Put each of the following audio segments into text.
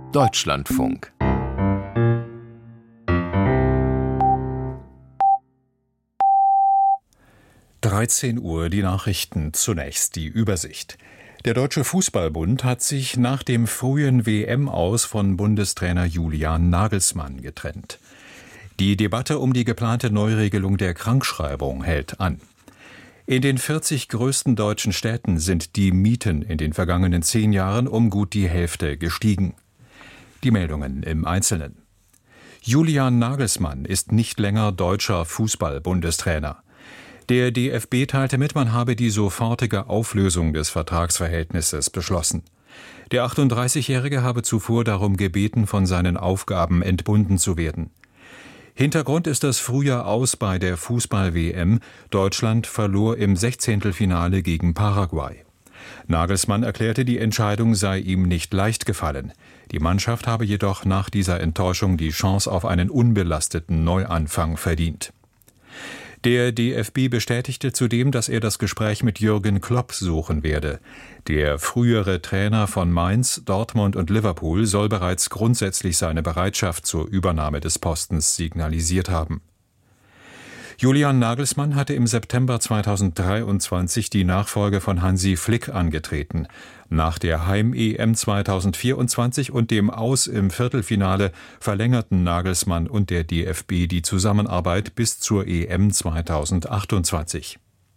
Deutschlandfunk. (13 Uhr) die Nachrichten, zunächst die Übersicht. Der Deutsche Fußballbund hat sich nach dem frühen WM-Aus von Bundestrainer Julian Nagelsmann getrennt. Die Debatte um die geplante Neuregelung der Krankschreibung hält an. In den 40 größten deutschen Städten sind die Mieten in den vergangenen 10 Jahren um gut die Hälfte gestiegen. Die Meldungen im Einzelnen. Julian Nagelsmann ist nicht länger deutscher Fußball-Bundestrainer. Der DFB teilte mit, man habe die sofortige Auflösung des Vertragsverhältnisses beschlossen. Der 38-Jährige habe zuvor darum gebeten, von seinen Aufgaben entbunden zu werden. Hintergrund ist das frühe Aus bei der Fußball-WM. Deutschland verlor im Sechzehntelfinale gegen Paraguay. Nagelsmann erklärte, die Entscheidung sei ihm nicht leicht gefallen. Die Mannschaft habe jedoch nach dieser Enttäuschung die Chance auf einen unbelasteten Neuanfang verdient. Der DFB bestätigte zudem, dass er das Gespräch mit Jürgen Klopp suchen werde. Der frühere Trainer von Mainz, Dortmund und Liverpool soll bereits grundsätzlich seine Bereitschaft zur Übernahme des Postens signalisiert haben. Julian Nagelsmann hatte im September 2023 die Nachfolge von Hansi Flick angetreten. Nach der Heim-EM 2024 und dem Aus im Viertelfinale verlängerten Nagelsmann und der DFB die Zusammenarbeit bis zur EM 2028.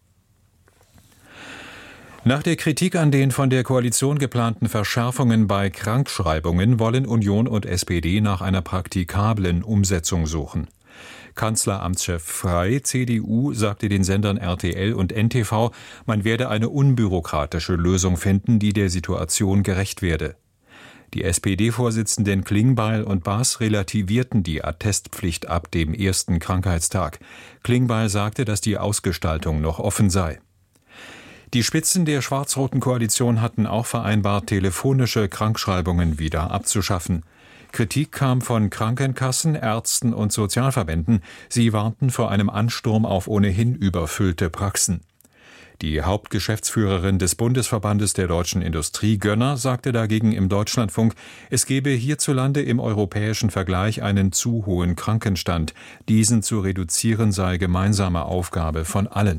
Nach der Kritik an den von der Koalition geplanten Verschärfungen bei Krankschreibungen wollen Union und SPD nach einer praktikablen Umsetzung suchen. Kanzleramtschef Frey, CDU, sagte den Sendern RTL und NTV, man werde eine unbürokratische Lösung finden, die der Situation gerecht werde. Die SPD-Vorsitzenden Klingbeil und Baas relativierten die Attestpflicht ab dem ersten Krankheitstag. Klingbeil sagte, dass die Ausgestaltung noch offen sei. Die Spitzen der schwarz-roten Koalition hatten auch vereinbart, telefonische Krankschreibungen wieder abzuschaffen. Kritik kam von Krankenkassen, Ärzten und Sozialverbänden. Sie warnten vor einem Ansturm auf ohnehin überfüllte Praxen. Die Hauptgeschäftsführerin des Bundesverbandes der deutschen Industrie, Gönner, sagte dagegen im Deutschlandfunk, es gebe hierzulande im europäischen Vergleich einen zu hohen Krankenstand. Diesen zu reduzieren sei gemeinsame Aufgabe von allen.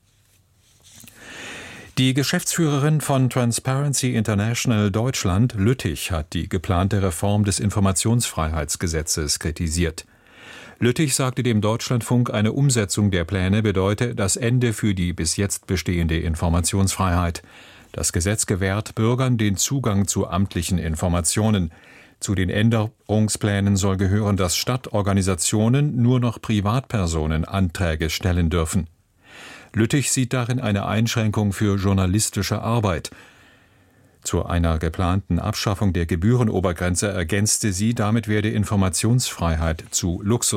Die Geschäftsführerin von Transparency International Deutschland, Lüttich, hat die geplante Reform des Informationsfreiheitsgesetzes kritisiert. Lüttich sagte dem Deutschlandfunk, eine Umsetzung der Pläne bedeute das Ende für die bis jetzt bestehende Informationsfreiheit. Das Gesetz gewährt Bürgern den Zugang zu amtlichen Informationen. Zu den Änderungsplänen soll gehören, dass Stadtorganisationen nur noch Privatpersonen Anträge stellen dürfen. Lüttich sieht darin eine Einschränkung für journalistische Arbeit. Zu einer geplanten Abschaffung der Gebührenobergrenze ergänzte sie, damit werde Informationsfreiheit zu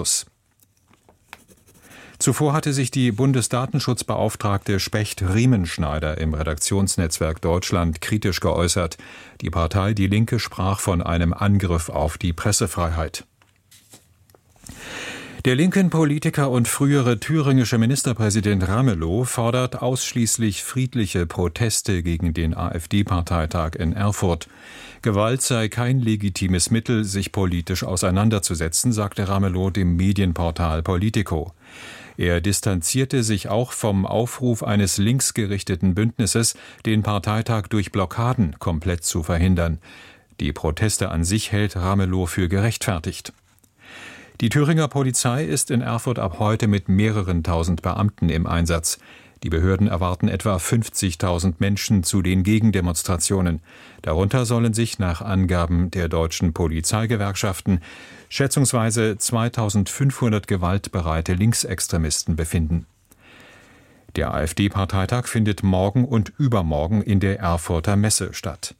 Luxus. Zuvor hatte sich die Bundesdatenschutzbeauftragte Specht-Riemenschneider im Redaktionsnetzwerk Deutschland kritisch geäußert. Die Partei Die Linke sprach von einem Angriff auf die Pressefreiheit. Der linken Politiker und frühere thüringische Ministerpräsident Ramelow fordert ausschließlich friedliche Proteste gegen den AfD-Parteitag in Erfurt. Gewalt sei kein legitimes Mittel, sich politisch auseinanderzusetzen, sagte Ramelow dem Medienportal Politico. Er distanzierte sich auch vom Aufruf eines linksgerichteten Bündnisses, den Parteitag durch Blockaden komplett zu verhindern. Die Proteste an sich hält Ramelow für gerechtfertigt. Die Thüringer Polizei ist in Erfurt ab heute mit mehreren tausend Beamten im Einsatz. Die Behörden erwarten etwa 50.000 Menschen zu den Gegendemonstrationen. Darunter sollen sich nach Angaben der deutschen Polizeigewerkschaften schätzungsweise 2.500 gewaltbereite Linksextremisten befinden. Der AfD-Parteitag findet morgen und übermorgen in der Erfurter Messe statt.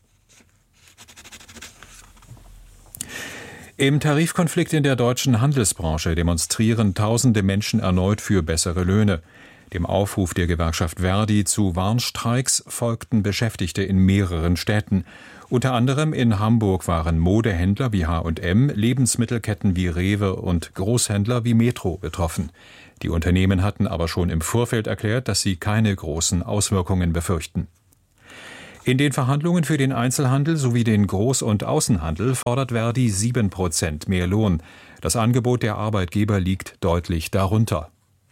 Im Tarifkonflikt in der deutschen Handelsbranche demonstrieren tausende Menschen erneut für bessere Löhne. Dem Aufruf der Gewerkschaft Verdi zu Warnstreiks folgten Beschäftigte in mehreren Städten. Unter anderem in Hamburg waren Modehändler wie H&M, Lebensmittelketten wie Rewe und Großhändler wie Metro betroffen. Die Unternehmen hatten aber schon im Vorfeld erklärt, dass sie keine großen Auswirkungen befürchten. In den Verhandlungen für den Einzelhandel sowie den Groß- und Außenhandel fordert Verdi 7% mehr Lohn. Das Angebot der Arbeitgeber liegt deutlich darunter.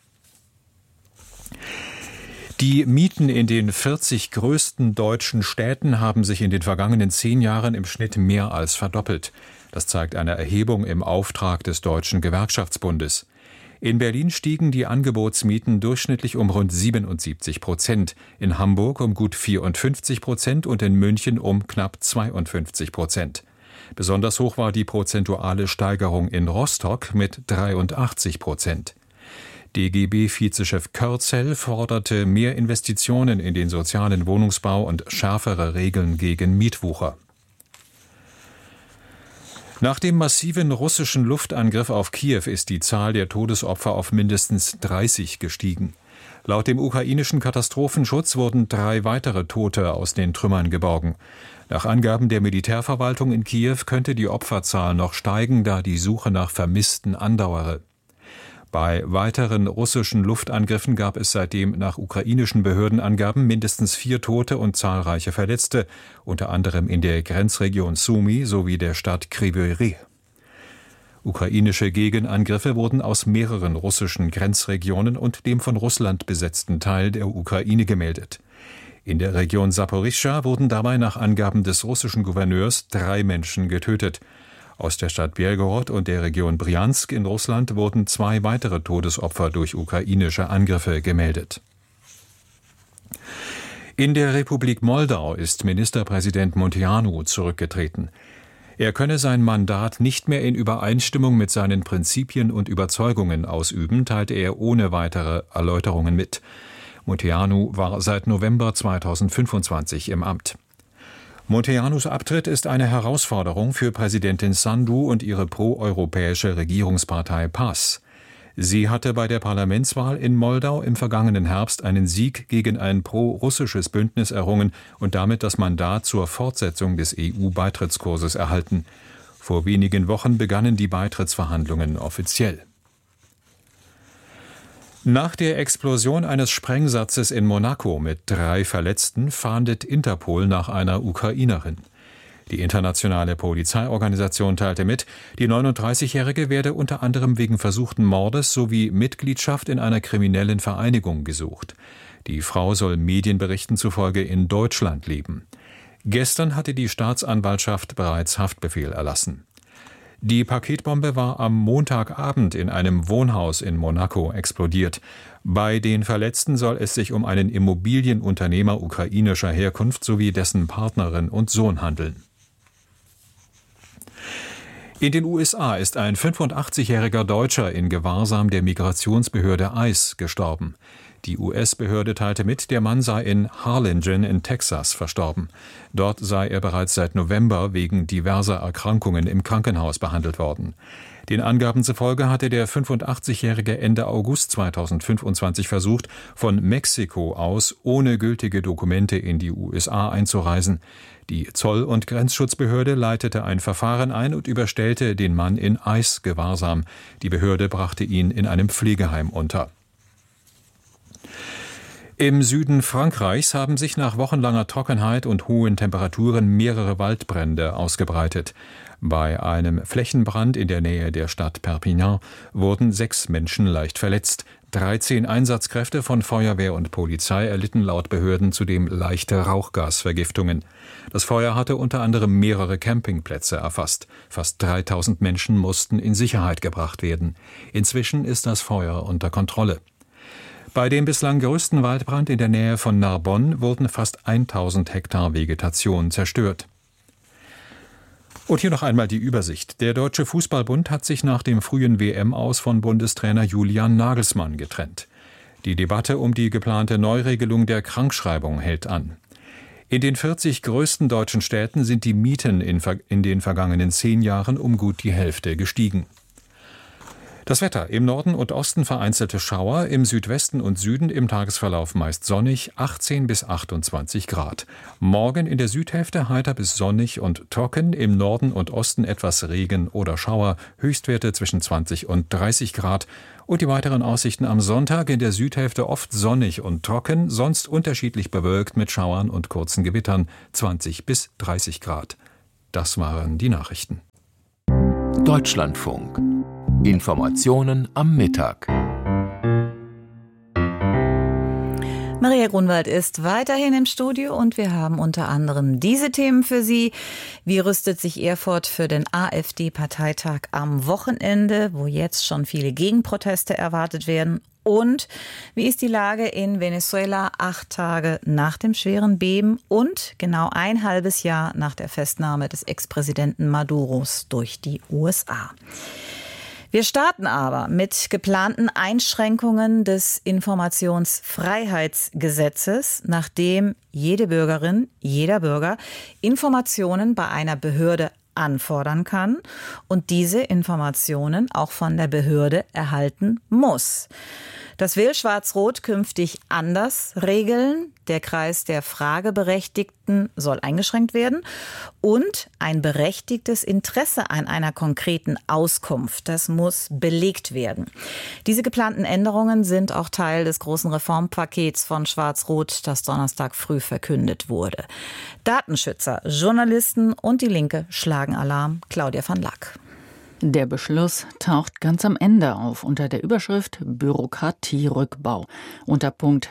Die Mieten in den 40 größten deutschen Städten haben sich in den vergangenen 10 Jahren im Schnitt mehr als verdoppelt. Das zeigt eine Erhebung im Auftrag des Deutschen Gewerkschaftsbundes. In Berlin stiegen die Angebotsmieten durchschnittlich um rund 77%, in Hamburg um gut 54% und in München um knapp 52%. Besonders hoch war die prozentuale Steigerung in Rostock mit 83%. DGB-Vizechef Körzel forderte mehr Investitionen in den sozialen Wohnungsbau und schärfere Regeln gegen Mietwucher. Nach dem massiven russischen Luftangriff auf Kiew ist die Zahl der Todesopfer auf mindestens 30 gestiegen. Laut dem ukrainischen Katastrophenschutz wurden 3 weitere Tote aus den Trümmern geborgen. Nach Angaben der Militärverwaltung in Kiew könnte die Opferzahl noch steigen, da die Suche nach Vermissten andauere. Bei weiteren russischen Luftangriffen gab es seitdem nach ukrainischen Behördenangaben mindestens 4 Tote und zahlreiche Verletzte, unter anderem in der Grenzregion Sumy sowie der Stadt Kryvyi Rih. Ukrainische Gegenangriffe wurden aus mehreren russischen Grenzregionen und dem von Russland besetzten Teil der Ukraine gemeldet. In der Region Saporischschja wurden dabei nach Angaben des russischen Gouverneurs 3 Menschen getötet. Aus der Stadt Belgorod und der Region Brjansk in Russland wurden 2 weitere Todesopfer durch ukrainische Angriffe gemeldet. In der Republik Moldau ist Ministerpräsident Munteanu zurückgetreten. Er könne sein Mandat nicht mehr in Übereinstimmung mit seinen Prinzipien und Überzeugungen ausüben, teilte er ohne weitere Erläuterungen mit. Munteanu war seit November 2025 im Amt. Munteanus Abtritt ist eine Herausforderung für Präsidentin Sandu und ihre proeuropäische Regierungspartei PAS. Sie hatte bei der Parlamentswahl in Moldau im vergangenen Herbst einen Sieg gegen ein pro-russisches Bündnis errungen und damit das Mandat zur Fortsetzung des EU-Beitrittskurses erhalten. Vor wenigen Wochen begannen die Beitrittsverhandlungen offiziell. Nach der Explosion eines Sprengsatzes in Monaco mit 3 Verletzten fahndet Interpol nach einer Ukrainerin. Die internationale Polizeiorganisation teilte mit, die 39-Jährige werde unter anderem wegen versuchten Mordes sowie Mitgliedschaft in einer kriminellen Vereinigung gesucht. Die Frau soll Medienberichten zufolge in Deutschland leben. Gestern hatte die Staatsanwaltschaft bereits Haftbefehl erlassen. Die Paketbombe war am Montagabend in einem Wohnhaus in Monaco explodiert. Bei den Verletzten soll es sich um einen Immobilienunternehmer ukrainischer Herkunft sowie dessen Partnerin und Sohn handeln. In den USA ist ein 85-jähriger Deutscher in Gewahrsam der Migrationsbehörde ICE gestorben. Die US-Behörde teilte mit, der Mann sei in Harlingen in Texas verstorben. Dort sei er bereits seit November wegen diverser Erkrankungen im Krankenhaus behandelt worden. Den Angaben zufolge hatte der 85-Jährige Ende August 2025 versucht, von Mexiko aus ohne gültige Dokumente in die USA einzureisen. Die Zoll- und Grenzschutzbehörde leitete ein Verfahren ein und überstellte den Mann in ICE-Gewahrsam. Die Behörde brachte ihn in einem Pflegeheim unter. Im Süden Frankreichs haben sich nach wochenlanger Trockenheit und hohen Temperaturen mehrere Waldbrände ausgebreitet. Bei einem Flächenbrand in der Nähe der Stadt Perpignan wurden 6 Menschen leicht verletzt. 13 Einsatzkräfte von Feuerwehr und Polizei erlitten laut Behörden zudem leichte Rauchgasvergiftungen. Das Feuer hatte unter anderem mehrere Campingplätze erfasst. Fast 3000 Menschen mussten in Sicherheit gebracht werden. Inzwischen ist das Feuer unter Kontrolle. Bei dem bislang größten Waldbrand in der Nähe von Narbonne wurden fast 1000 Hektar Vegetation zerstört. Und hier noch einmal die Übersicht. Der Deutsche Fußballbund hat sich nach dem frühen WM-Aus von Bundestrainer Julian Nagelsmann getrennt. Die Debatte um die geplante Neuregelung der Krankschreibung hält an. In den 40 größten deutschen Städten sind die Mieten in den vergangenen 10 Jahren um gut die Hälfte gestiegen. Das Wetter: im Norden und Osten vereinzelte Schauer, im Südwesten und Süden im Tagesverlauf meist sonnig, 18 bis 28 Grad. Morgen in der Südhälfte heiter bis sonnig und trocken, im Norden und Osten etwas Regen oder Schauer, Höchstwerte zwischen 20 und 30 Grad. Und die weiteren Aussichten am Sonntag: in der Südhälfte oft sonnig und trocken, sonst unterschiedlich bewölkt mit Schauern und kurzen Gewittern, 20 bis 30 Grad. Das waren die Nachrichten. Deutschlandfunk. Informationen am Mittag. Maria Grunwald ist weiterhin im Studio und wir haben unter anderem diese Themen für Sie. Wie rüstet sich Erfurt für den AfD-Parteitag am Wochenende, wo jetzt schon viele Gegenproteste erwartet werden? Und wie ist die Lage in Venezuela 8 Tage nach dem schweren Beben und genau ein halbes Jahr nach der Festnahme des Ex-Präsidenten Maduros durch die USA? Wir starten aber mit geplanten Einschränkungen des Informationsfreiheitsgesetzes, nachdem jede Bürgerin, jeder Bürger Informationen bei einer Behörde anfordern kann und diese Informationen auch von der Behörde erhalten muss. Das will Schwarz-Rot künftig anders regeln. Der Kreis der Frageberechtigten soll eingeschränkt werden und ein berechtigtes Interesse an einer konkreten Auskunft, das muss belegt werden. Diese geplanten Änderungen sind auch Teil des großen Reformpakets von Schwarz-Rot, das Donnerstag früh verkündet wurde. Datenschützer, Journalisten und die Linke schlagen Alarm. Claudia van Lack. Der Beschluss taucht ganz am Ende auf unter der Überschrift Bürokratierückbau. Unter Punkt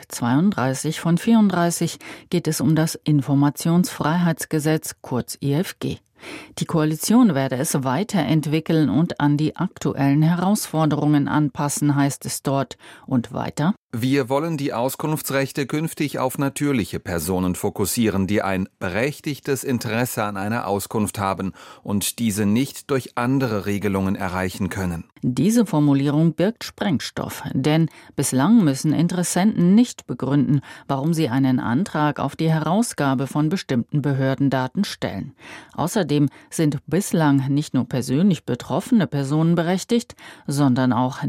32 von 34 geht es um das Informationsfreiheitsgesetz, kurz IFG. Die Koalition werde es weiterentwickeln und an die aktuellen Herausforderungen anpassen, heißt es dort. Und weiter: Wir wollen die Auskunftsrechte künftig auf natürliche Personen fokussieren, die ein berechtigtes Interesse an einer Auskunft haben und diese nicht durch andere Regelungen erreichen können. Diese Formulierung birgt Sprengstoff, denn bislang müssen Interessenten nicht begründen, warum sie einen Antrag auf die Herausgabe von bestimmten Behördendaten stellen. Außerdem sind bislang nicht nur persönlich betroffene Personen berechtigt, sondern auch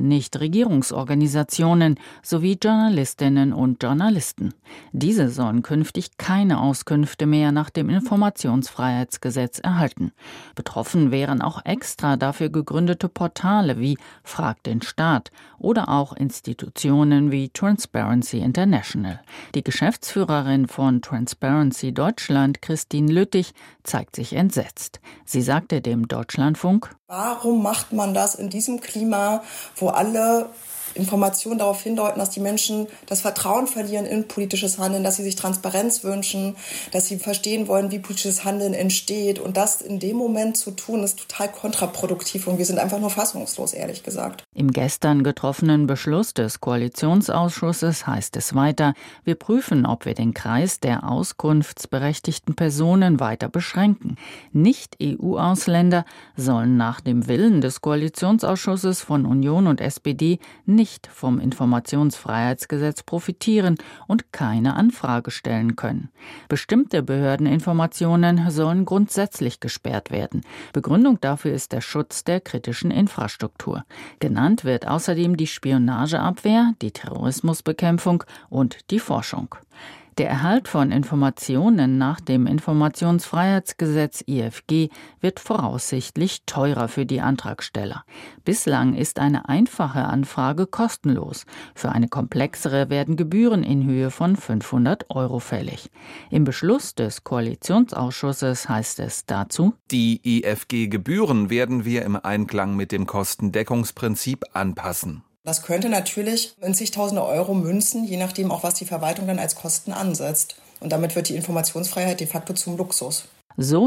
Nichtregierungsorganisationen sowie Journalistinnen und Journalisten. Diese sollen künftig keine Auskünfte mehr nach dem Informationsfreiheitsgesetz erhalten. Betroffen wären auch extra dafür gegründete Portale wie Frag den Staat oder auch Institutionen wie Transparency International. Die Geschäftsführerin von Transparency Deutschland, Christine Lüttich, zeigt sich entsetzt. Sie sagte dem Deutschlandfunk: Warum macht man das in diesem Klima, wo alle Informationen darauf hindeuten, dass die Menschen das Vertrauen verlieren in politisches Handeln, dass sie sich Transparenz wünschen, dass sie verstehen wollen, wie politisches Handeln entsteht. Und das in dem Moment zu tun, ist total kontraproduktiv und wir sind einfach nur fassungslos, ehrlich gesagt. Im gestern getroffenen Beschluss des Koalitionsausschusses heißt es weiter: Wir prüfen, ob wir den Kreis der auskunftsberechtigten Personen weiter beschränken. Nicht-EU-Ausländer sollen nach dem Willen des Koalitionsausschusses von Union und SPD nicht vom Informationsfreiheitsgesetz profitieren und keine Anfrage stellen können. Bestimmte Behördeninformationen sollen grundsätzlich gesperrt werden. Begründung dafür ist der Schutz der kritischen Infrastruktur. Genannt wird außerdem die Spionageabwehr, die Terrorismusbekämpfung und die Forschung. Der Erhalt von Informationen nach dem Informationsfreiheitsgesetz IFG wird voraussichtlich teurer für die Antragsteller. Bislang ist eine einfache Anfrage kostenlos. Für eine komplexere werden Gebühren in Höhe von 500 € fällig. Im Beschluss des Koalitionsausschusses heißt es dazu: Die IFG-Gebühren werden wir im Einklang mit dem Kostendeckungsprinzip anpassen. Das könnte natürlich in zigtausende Euro münzen, je nachdem auch, was die Verwaltung dann als Kosten ansetzt. Und damit wird die Informationsfreiheit de facto zum Luxus. So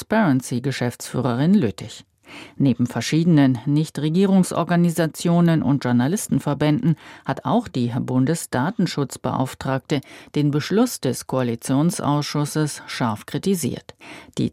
Transparency-Geschäftsführerin Lüttich. Neben verschiedenen Nichtregierungsorganisationen und Journalistenverbänden hat auch die Bundesdatenschutzbeauftragte den Beschluss des Koalitionsausschusses scharf kritisiert. Die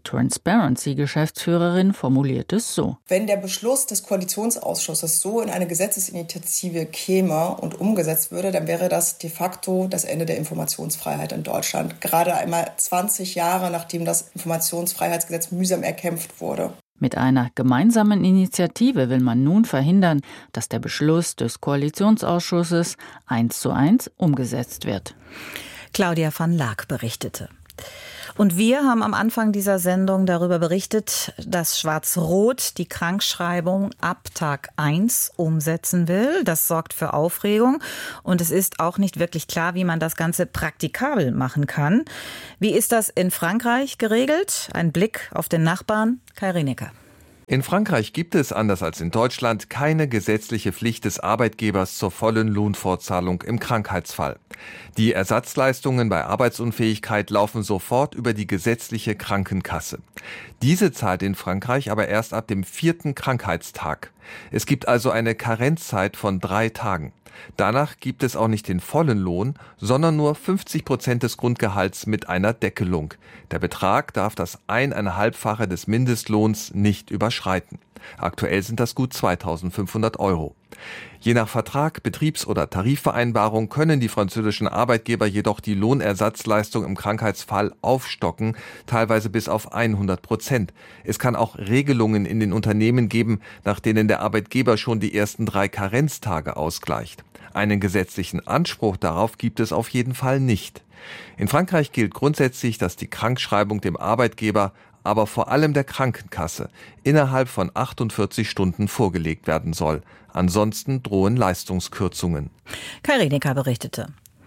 Transparency-Geschäftsführerin formuliert es so: Wenn der Beschluss des Koalitionsausschusses so in eine Gesetzesinitiative käme und umgesetzt würde, dann wäre das de facto das Ende der Informationsfreiheit in Deutschland. Gerade einmal 20 Jahre, nachdem das Informationsfreiheitsgesetz mühsam erkämpft wurde. Mit einer gemeinsamen Initiative will man nun verhindern, dass der Beschluss des Koalitionsausschusses 1:1 umgesetzt wird. Claudia van Laak berichtete. Und wir haben am Anfang dieser Sendung darüber berichtet, dass Schwarz-Rot die Krankschreibung ab Tag 1 umsetzen will. Das sorgt für Aufregung und es ist auch nicht wirklich klar, wie man das Ganze praktikabel machen kann. Wie ist das in Frankreich geregelt? Ein Blick auf den Nachbarn, Kai Rinecker. In Frankreich gibt es, anders als in Deutschland, keine gesetzliche Pflicht des Arbeitgebers zur vollen Lohnfortzahlung im Krankheitsfall. Die Ersatzleistungen bei Arbeitsunfähigkeit laufen sofort über die gesetzliche Krankenkasse. Diese zahlt in Frankreich aber erst ab dem 4. Krankheitstag. Es gibt also eine Karenzzeit von 3 Tagen. Danach gibt es auch nicht den vollen Lohn, sondern nur 50% des Grundgehalts mit einer Deckelung. Der Betrag darf das 1,5-fache des Mindestlohns nicht überschreiten. Aktuell sind das gut 2.500 €. Je nach Vertrag, Betriebs- oder Tarifvereinbarung können die französischen Arbeitgeber jedoch die Lohnersatzleistung im Krankheitsfall aufstocken, teilweise bis auf 100%. Es kann auch Regelungen in den Unternehmen geben, nach denen der Arbeitgeber schon die ersten 3 Karenztage ausgleicht. Einen gesetzlichen Anspruch darauf gibt es auf jeden Fall nicht. In Frankreich gilt grundsätzlich, dass die Krankschreibung dem Arbeitgeber, aber vor allem der Krankenkasse, innerhalb von 48 Stunden vorgelegt werden soll. Ansonsten drohen Leistungskürzungen. Kai Rinecker berichtete.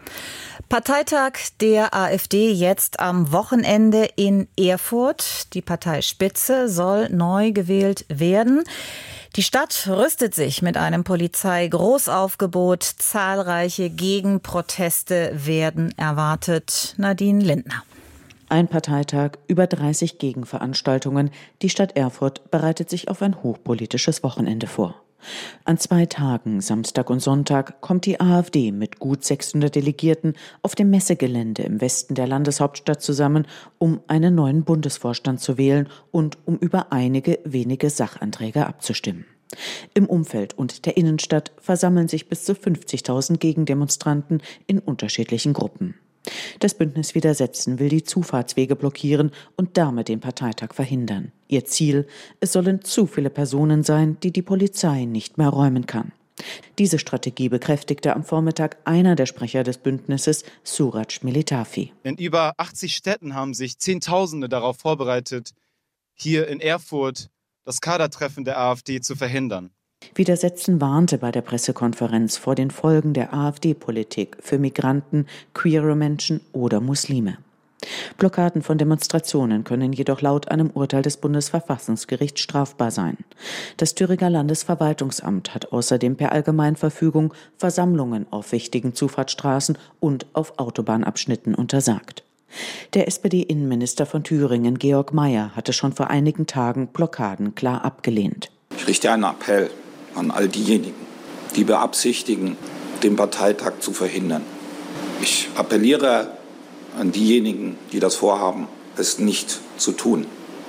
Parteitag der AfD jetzt am Wochenende in Erfurt. Die Parteispitze soll neu gewählt werden. Die Stadt rüstet sich mit einem Polizeigroßaufgebot. Zahlreiche Gegenproteste werden erwartet. Nadine Lindner. Ein Parteitag, über 30 Gegenveranstaltungen. Die Stadt Erfurt bereitet sich auf ein hochpolitisches Wochenende vor. An 2 Tagen, Samstag und Sonntag, kommt die AfD mit gut 600 Delegierten auf dem Messegelände im Westen der Landeshauptstadt zusammen, um einen neuen Bundesvorstand zu wählen und um über einige wenige Sachanträge abzustimmen. Im Umfeld und der Innenstadt versammeln sich bis zu 50.000 Gegendemonstranten in unterschiedlichen Gruppen. Das Bündnis Widersetzen will die Zufahrtswege blockieren und damit den Parteitag verhindern. Ihr Ziel: Es sollen zu viele Personen sein, die die Polizei nicht mehr räumen kann. Diese Strategie bekräftigte am Vormittag einer der Sprecher des Bündnisses, Suraj Militafi. In über 80 Städten haben sich Zehntausende darauf vorbereitet, hier in Erfurt das Kadertreffen der AfD zu verhindern. Widersetzen warnte bei der Pressekonferenz vor den Folgen der AfD-Politik für Migranten, queere Menschen oder Muslime. Blockaden von Demonstrationen können jedoch laut einem Urteil des Bundesverfassungsgerichts strafbar sein. Das Thüringer Landesverwaltungsamt hat außerdem per Allgemeinverfügung Versammlungen auf wichtigen Zufahrtsstraßen und auf Autobahnabschnitten untersagt. Der SPD-Innenminister von Thüringen, Georg Mayer, hatte schon vor einigen Tagen Blockaden klar abgelehnt. Ich richte einen Appell an all diejenigen, die beabsichtigen, den Parteitag zu verhindern. Ich appelliere an diejenigen, die das vorhaben, es nicht zu tun.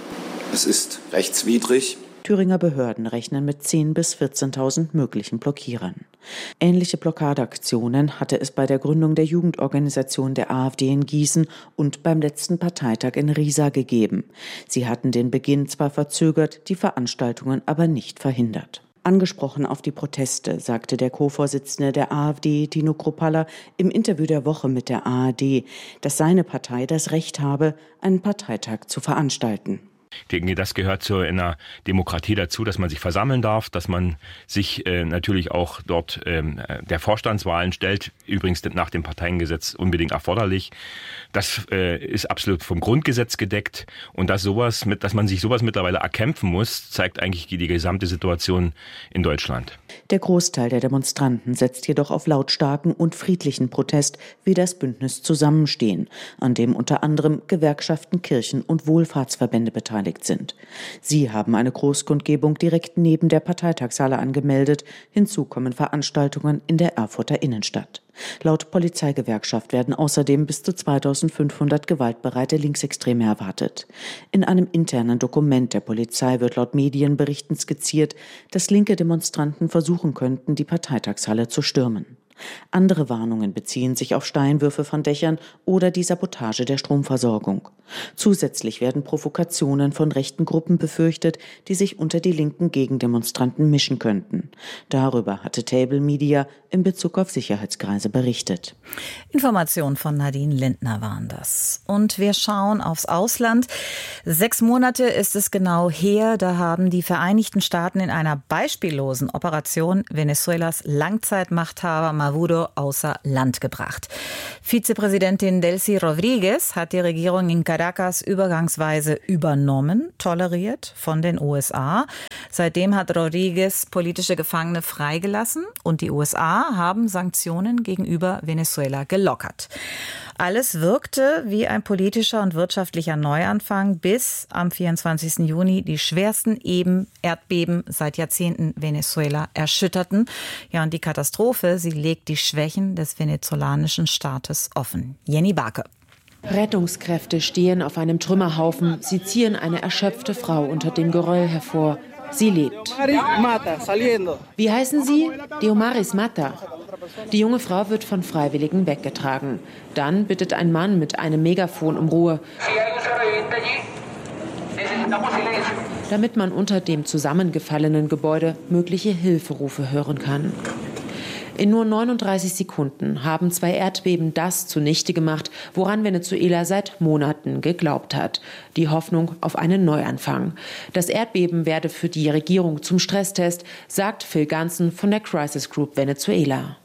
Es ist rechtswidrig. Thüringer Behörden rechnen mit 10.000 bis 14.000 möglichen Blockierern. Ähnliche Blockadeaktionen hatte es bei der Gründung der Jugendorganisation der AfD in Gießen und beim letzten Parteitag in Riesa gegeben. Sie hatten den Beginn zwar verzögert, die Veranstaltungen aber nicht verhindert. Angesprochen auf die Proteste, sagte der Co-Vorsitzende der AfD, Dino Kruppalla, im Interview der Woche mit der ARD, dass seine Partei das Recht habe, einen Parteitag zu veranstalten. Ich denke, das gehört zu einer Demokratie dazu, dass man sich versammeln darf, dass man sich natürlich auch dort der Vorstandswahlen stellt, übrigens nach dem Parteiengesetz unbedingt erforderlich. Das ist absolut vom Grundgesetz gedeckt und dass man sich sowas mittlerweile erkämpfen muss, zeigt eigentlich die gesamte Situation in Deutschland. Der Großteil der Demonstranten setzt jedoch auf lautstarken und friedlichen Protest wie das Bündnis Zusammenstehen, an dem unter anderem Gewerkschaften, Kirchen und Wohlfahrtsverbände beteiligt sind. Sie haben eine Großkundgebung direkt neben der Parteitagshalle angemeldet. Hinzu kommen Veranstaltungen in der Erfurter Innenstadt. Laut Polizeigewerkschaft werden außerdem bis zu 2.500 gewaltbereite Linksextreme erwartet. In einem internen Dokument der Polizei wird laut Medienberichten skizziert, dass linke Demonstranten versuchen könnten, die Parteitagshalle zu stürmen. Andere Warnungen beziehen sich auf Steinwürfe von Dächern oder die Sabotage der Stromversorgung. Zusätzlich werden Provokationen von rechten Gruppen befürchtet, die sich unter die linken Gegendemonstranten mischen könnten. Darüber hatte Table Media in Bezug auf Sicherheitskreise berichtet. Informationen von Nadine Lindner waren das. Und wir schauen aufs Ausland. 6 Monate ist es genau her, da haben die Vereinigten Staaten in einer beispiellosen Operation Venezuelas Langzeitmachthaber Maduro außer Land gebracht. Vizepräsidentin Delcy Rodríguez hat die Regierung in Caracas übergangsweise übernommen, toleriert von den USA. Seitdem hat Rodríguez politische Gefangene freigelassen und die USA haben Sanktionen gegenüber Venezuela gelockert. Alles wirkte wie ein politischer und wirtschaftlicher Neuanfang, bis am 24. Juni die schwersten Erdbeben seit Jahrzehnten Venezuela erschütterten. Ja, und die Katastrophe, sie legt die Schwächen des venezolanischen Staates offen. Jenny Barke. Rettungskräfte stehen auf einem Trümmerhaufen. Sie ziehen eine erschöpfte Frau unter dem Geröll hervor. Sie lebt. Wie heißen Sie? Diomaris Mata. Die junge Frau wird von Freiwilligen weggetragen. Dann bittet ein Mann mit einem Megafon um Ruhe, damit man unter dem zusammengefallenen Gebäude mögliche Hilferufe hören kann. In nur 39 Sekunden haben 2 Erdbeben das zunichte gemacht, woran Venezuela seit Monaten geglaubt hat. Die Hoffnung auf einen Neuanfang. Das Erdbeben werde für die Regierung zum Stresstest, sagt Phil Ganson von der Crisis Group Venezuela.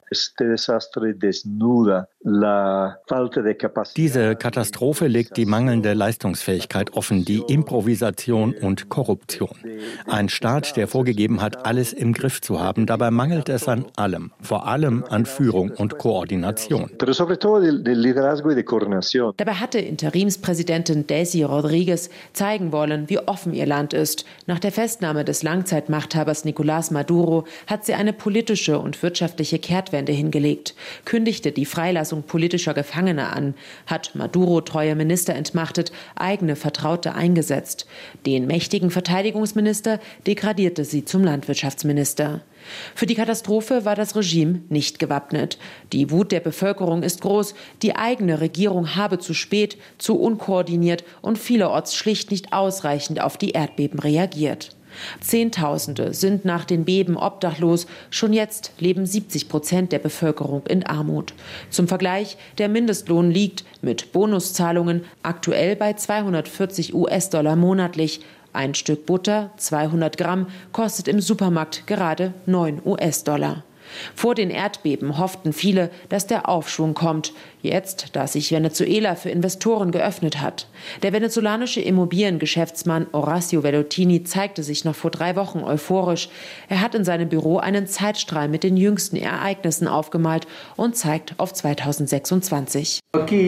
Diese Katastrophe legt die mangelnde Leistungsfähigkeit offen, die Improvisation und Korruption. Ein Staat, der vorgegeben hat, alles im Griff zu haben, dabei mangelt es an allem, vor allem an Führung und Koordination. Dabei hatte Interimspräsidentin Delcy Rodríguez zeigen wollen, wie offen ihr Land ist. Nach der Festnahme des Langzeitmachthabers Nicolás Maduro hat sie eine politische und wirtschaftliche Kehrtwende hingelegt, kündigte die Freilassung politischer Gefangener an, hat Maduro-treue Minister entmachtet, eigene Vertraute eingesetzt. Den mächtigen Verteidigungsminister degradierte sie zum Landwirtschaftsminister. Für die Katastrophe war das Regime nicht gewappnet. Die Wut der Bevölkerung ist groß. Die eigene Regierung habe zu spät, zu unkoordiniert und vielerorts schlicht nicht ausreichend auf die Erdbeben reagiert. Zehntausende sind nach den Beben obdachlos. Schon jetzt leben 70% der Bevölkerung in Armut. Zum Vergleich, der Mindestlohn liegt mit Bonuszahlungen aktuell bei $240 monatlich. Ein Stück Butter, 200 Gramm, kostet im Supermarkt gerade $9. Vor den Erdbeben hofften viele, dass der Aufschwung kommt. Jetzt, da sich Venezuela für Investoren geöffnet hat. Der venezolanische Immobiliengeschäftsmann Horacio Vellottini zeigte sich noch vor 3 Wochen euphorisch. Er hat in seinem Büro einen Zeitstrahl mit den jüngsten Ereignissen aufgemalt und zeigt auf 2026.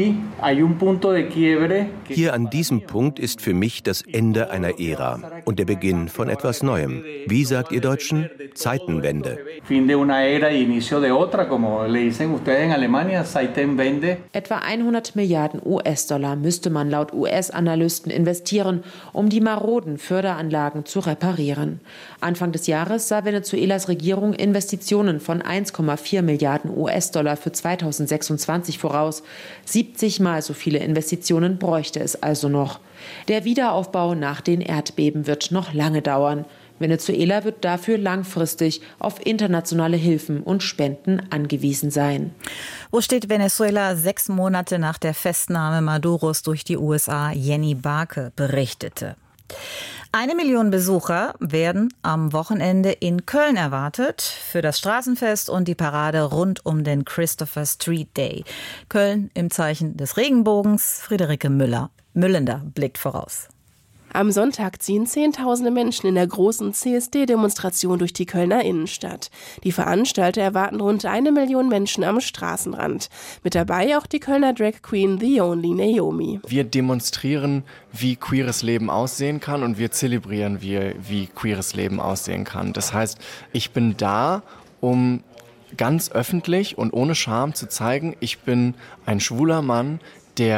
Hier an diesem Punkt ist für mich das Ende einer Ära und der Beginn von etwas Neuem. Wie sagt ihr Deutschen? Zeitenwende. Etwa 100 Milliarden US-Dollar müsste man laut US-Analysten investieren, um die maroden Förderanlagen zu reparieren. Anfang des Jahres sah Venezuelas Regierung Investitionen von 1,4 Milliarden US-Dollar für 2026 voraus. 70 Mal so viele Investitionen bräuchte es also noch. Der Wiederaufbau nach den Erdbeben wird noch lange dauern. Venezuela wird dafür langfristig auf internationale Hilfen und Spenden angewiesen sein. Wo steht Venezuela 6 Monate nach der Festnahme Maduros durch die USA? Jenny Barke berichtete. 1 Million Besucher werden am Wochenende in Köln erwartet für das Straßenfest und die Parade rund um den Christopher Street Day. Köln im Zeichen des Regenbogens. Friederike Müllender blickt voraus. Am Sonntag ziehen Zehntausende Menschen in der großen CSD-Demonstration durch die Kölner Innenstadt. Die Veranstalter erwarten rund 1 Million Menschen am Straßenrand. Mit dabei auch die Kölner Drag Queen The Only Naomi. Wir demonstrieren, wie queeres Leben aussehen kann und wir zelebrieren, wie queeres Leben aussehen kann. Das heißt, ich bin da, um ganz öffentlich und ohne Scham zu zeigen, ich bin ein schwuler Mann, der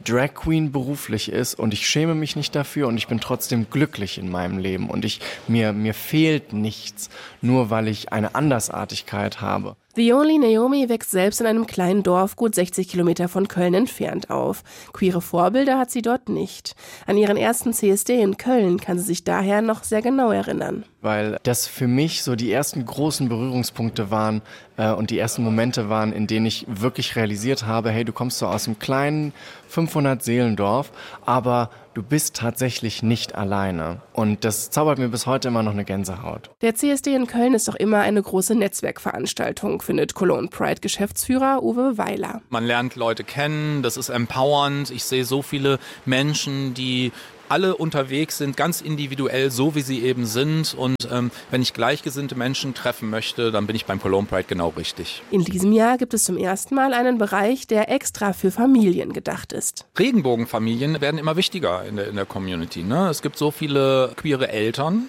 Drag Queen beruflich ist und ich schäme mich nicht dafür und ich bin trotzdem glücklich in meinem Leben und mir fehlt nichts, nur weil ich eine Andersartigkeit habe. The Only Naomi wächst selbst in einem kleinen Dorf gut 60 Kilometer von Köln entfernt auf. Queere Vorbilder hat sie dort nicht. An ihren ersten CSD in Köln kann sie sich daher noch sehr genau erinnern. Weil das für mich so die ersten großen Berührungspunkte waren und die ersten Momente waren, in denen ich wirklich realisiert habe, hey, du kommst so aus einem kleinen 500-Seelendorf, aber du bist tatsächlich nicht alleine. Und das zaubert mir bis heute immer noch eine Gänsehaut. Der CSD in Köln ist auch immer eine große Netzwerkveranstaltung, findet Cologne Pride-Geschäftsführer Uwe Weiler. Man lernt Leute kennen, das ist empowernd. Ich sehe so viele Menschen, die alle unterwegs sind, ganz individuell, so wie sie eben sind. Und wenn ich gleichgesinnte Menschen treffen möchte, dann bin ich beim Cologne Pride genau richtig. In diesem Jahr gibt es zum ersten Mal einen Bereich, der extra für Familien gedacht ist. Regenbogenfamilien werden immer wichtiger in der Community, ne? Es gibt so viele queere Eltern.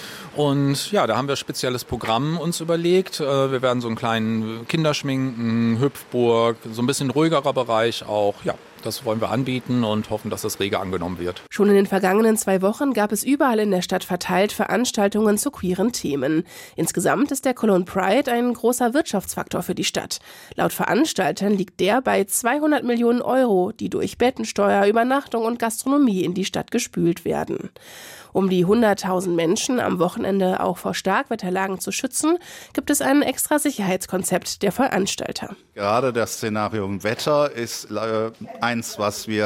Und ja, da haben wir ein spezielles Programm uns überlegt. Wir werden so einen kleinen Kinderschminken, Hüpfburg, so ein bisschen ruhigerer Bereich auch. Ja, das wollen wir anbieten und hoffen, dass das rege angenommen wird. Schon in den vergangenen 2 Wochen gab es überall in der Stadt verteilt Veranstaltungen zu queeren Themen. Insgesamt ist der Cologne Pride ein großer Wirtschaftsfaktor für die Stadt. Laut Veranstaltern liegt der bei 200 Millionen Euro, die durch Bettensteuer, Übernachtung und Gastronomie in die Stadt gespült werden. Um die 100.000 Menschen am Wochenende auch vor Starkwetterlagen zu schützen, gibt es ein extra Sicherheitskonzept der Veranstalter. Gerade das Szenario Wetter ist eins,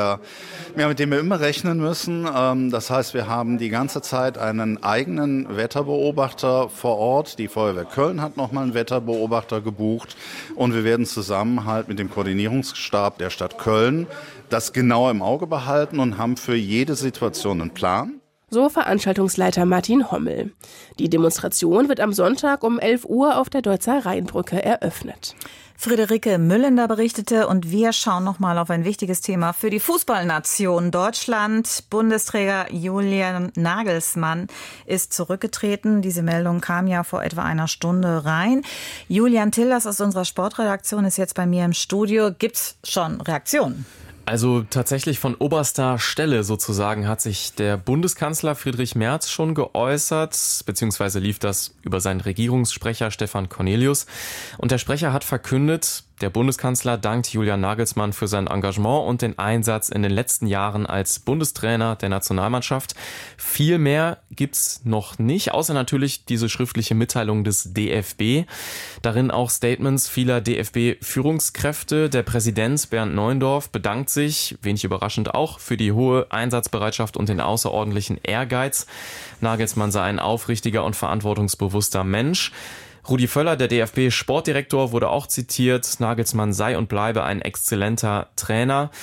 mit dem wir immer rechnen müssen. Das heißt, wir haben die ganze Zeit einen eigenen Wetterbeobachter vor Ort. Die Feuerwehr Köln hat nochmal einen Wetterbeobachter gebucht. Und wir werden zusammen halt mit dem Koordinierungsstab der Stadt Köln das genau im Auge behalten und haben für jede Situation einen Plan. So Veranstaltungsleiter Martin Hommel. Die Demonstration wird am Sonntag um 11 Uhr auf der Deutzer Rheinbrücke eröffnet. Friederike Müllender berichtete und wir schauen nochmal auf ein wichtiges Thema für die Fußballnation Deutschland. Bundesträger Julian Nagelsmann ist zurückgetreten. Diese Meldung kam ja vor etwa einer Stunde rein. Julian Tillers aus unserer Sportredaktion ist jetzt bei mir im Studio. Gibt's schon Reaktionen? Also tatsächlich von oberster Stelle sozusagen hat sich der Bundeskanzler Friedrich Merz schon geäußert, beziehungsweise lief das über seinen Regierungssprecher Stefan Cornelius. Und der Sprecher hat verkündet, der Bundeskanzler dankt Julian Nagelsmann für sein Engagement und den Einsatz in den letzten Jahren als Bundestrainer der Nationalmannschaft. Viel mehr gibt's noch nicht, außer natürlich diese schriftliche Mitteilung des DFB. Darin auch Statements vieler DFB-Führungskräfte. Der Präsident Bernd Neuendorf bedankt sich, wenig überraschend auch, für die hohe Einsatzbereitschaft und den außerordentlichen Ehrgeiz. Nagelsmann sei ein aufrichtiger und verantwortungsbewusster Mensch. Rudi Völler, der DFB-Sportdirektor, wurde auch zitiert. Nagelsmann sei und bleibe ein exzellenter Trainer.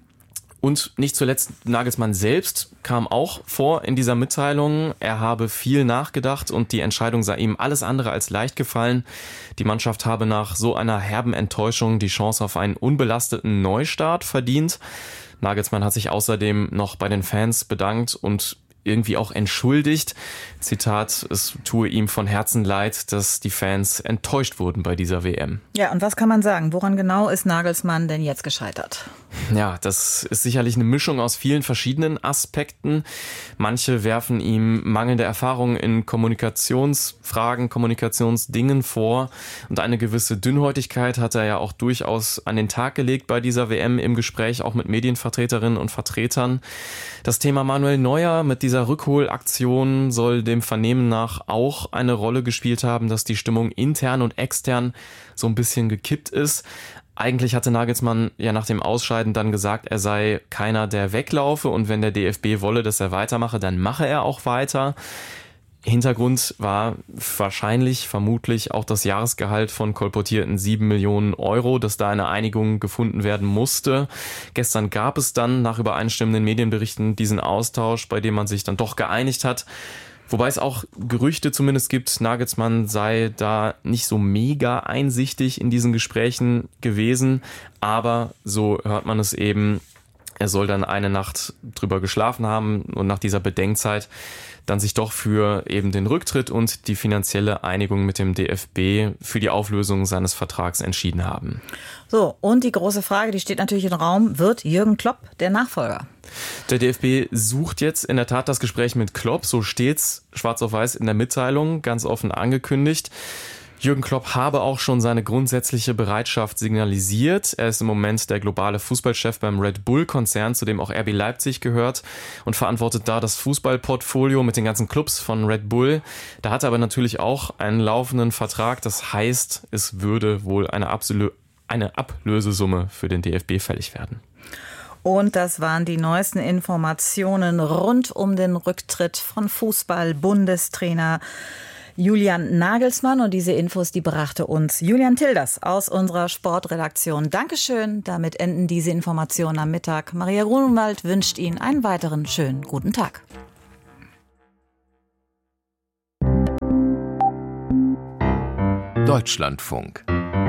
Und nicht zuletzt Nagelsmann selbst kam auch vor in dieser Mitteilung. Er habe viel nachgedacht und die Entscheidung sei ihm alles andere als leicht gefallen. Die Mannschaft habe nach so einer herben Enttäuschung die Chance auf einen unbelasteten Neustart verdient. Nagelsmann hat sich außerdem noch bei den Fans bedankt und irgendwie auch entschuldigt. Zitat, es tue ihm von Herzen leid, dass die Fans enttäuscht wurden bei dieser WM. Ja, und was kann man sagen? Woran genau ist Nagelsmann denn jetzt gescheitert? Ja, das ist sicherlich eine Mischung aus vielen verschiedenen Aspekten. Manche werfen ihm mangelnde Erfahrung in Kommunikationsfragen, Kommunikationsdingen vor. Und eine gewisse Dünnhäutigkeit hat er ja auch durchaus an den Tag gelegt bei dieser WM im Gespräch, auch mit Medienvertreterinnen und Vertretern. Das Thema Manuel Neuer mit dieser Rückholaktion soll dem Vernehmen nach auch eine Rolle gespielt haben, dass die Stimmung intern und extern so ein bisschen gekippt ist. Eigentlich hatte Nagelsmann ja nach dem Ausscheiden dann gesagt, er sei keiner, der weglaufe und wenn der DFB wolle, dass er weitermache, dann mache er auch weiter. Hintergrund war vermutlich auch das Jahresgehalt von kolportierten 7 Millionen Euro, dass da eine Einigung gefunden werden musste. Gestern gab es dann nach übereinstimmenden Medienberichten diesen Austausch, bei dem man sich dann doch geeinigt hat. Wobei es auch Gerüchte zumindest gibt, Nagelsmann sei da nicht so mega einsichtig in diesen Gesprächen gewesen. Aber so hört man es eben, Er soll dann eine Nacht drüber geschlafen haben und nach dieser Bedenkzeit dann sich doch für eben den Rücktritt und die finanzielle Einigung mit dem DFB für die Auflösung seines Vertrags entschieden haben. So, und die große Frage, die steht natürlich im Raum, wird Jürgen Klopp der Nachfolger? Der DFB sucht jetzt in der Tat das Gespräch mit Klopp, so steht's schwarz auf weiß in der Mitteilung, ganz offen angekündigt. Jürgen Klopp habe auch schon seine grundsätzliche Bereitschaft signalisiert. Er ist im Moment der globale Fußballchef beim Red Bull-Konzern, zu dem auch RB Leipzig gehört und verantwortet da das Fußballportfolio mit den ganzen Clubs von Red Bull. Da hat er aber natürlich auch einen laufenden Vertrag. Das heißt, es würde wohl eine Ablösesumme für den DFB fällig werden. Und das waren die neuesten Informationen rund um den Rücktritt von Fußball-Bundestrainer Julian Nagelsmann, und diese Infos, die brachte uns Julian Tilders aus unserer Sportredaktion. Dankeschön, damit enden diese Informationen am Mittag. Maria Grunewald wünscht Ihnen einen weiteren schönen guten Tag. Deutschlandfunk.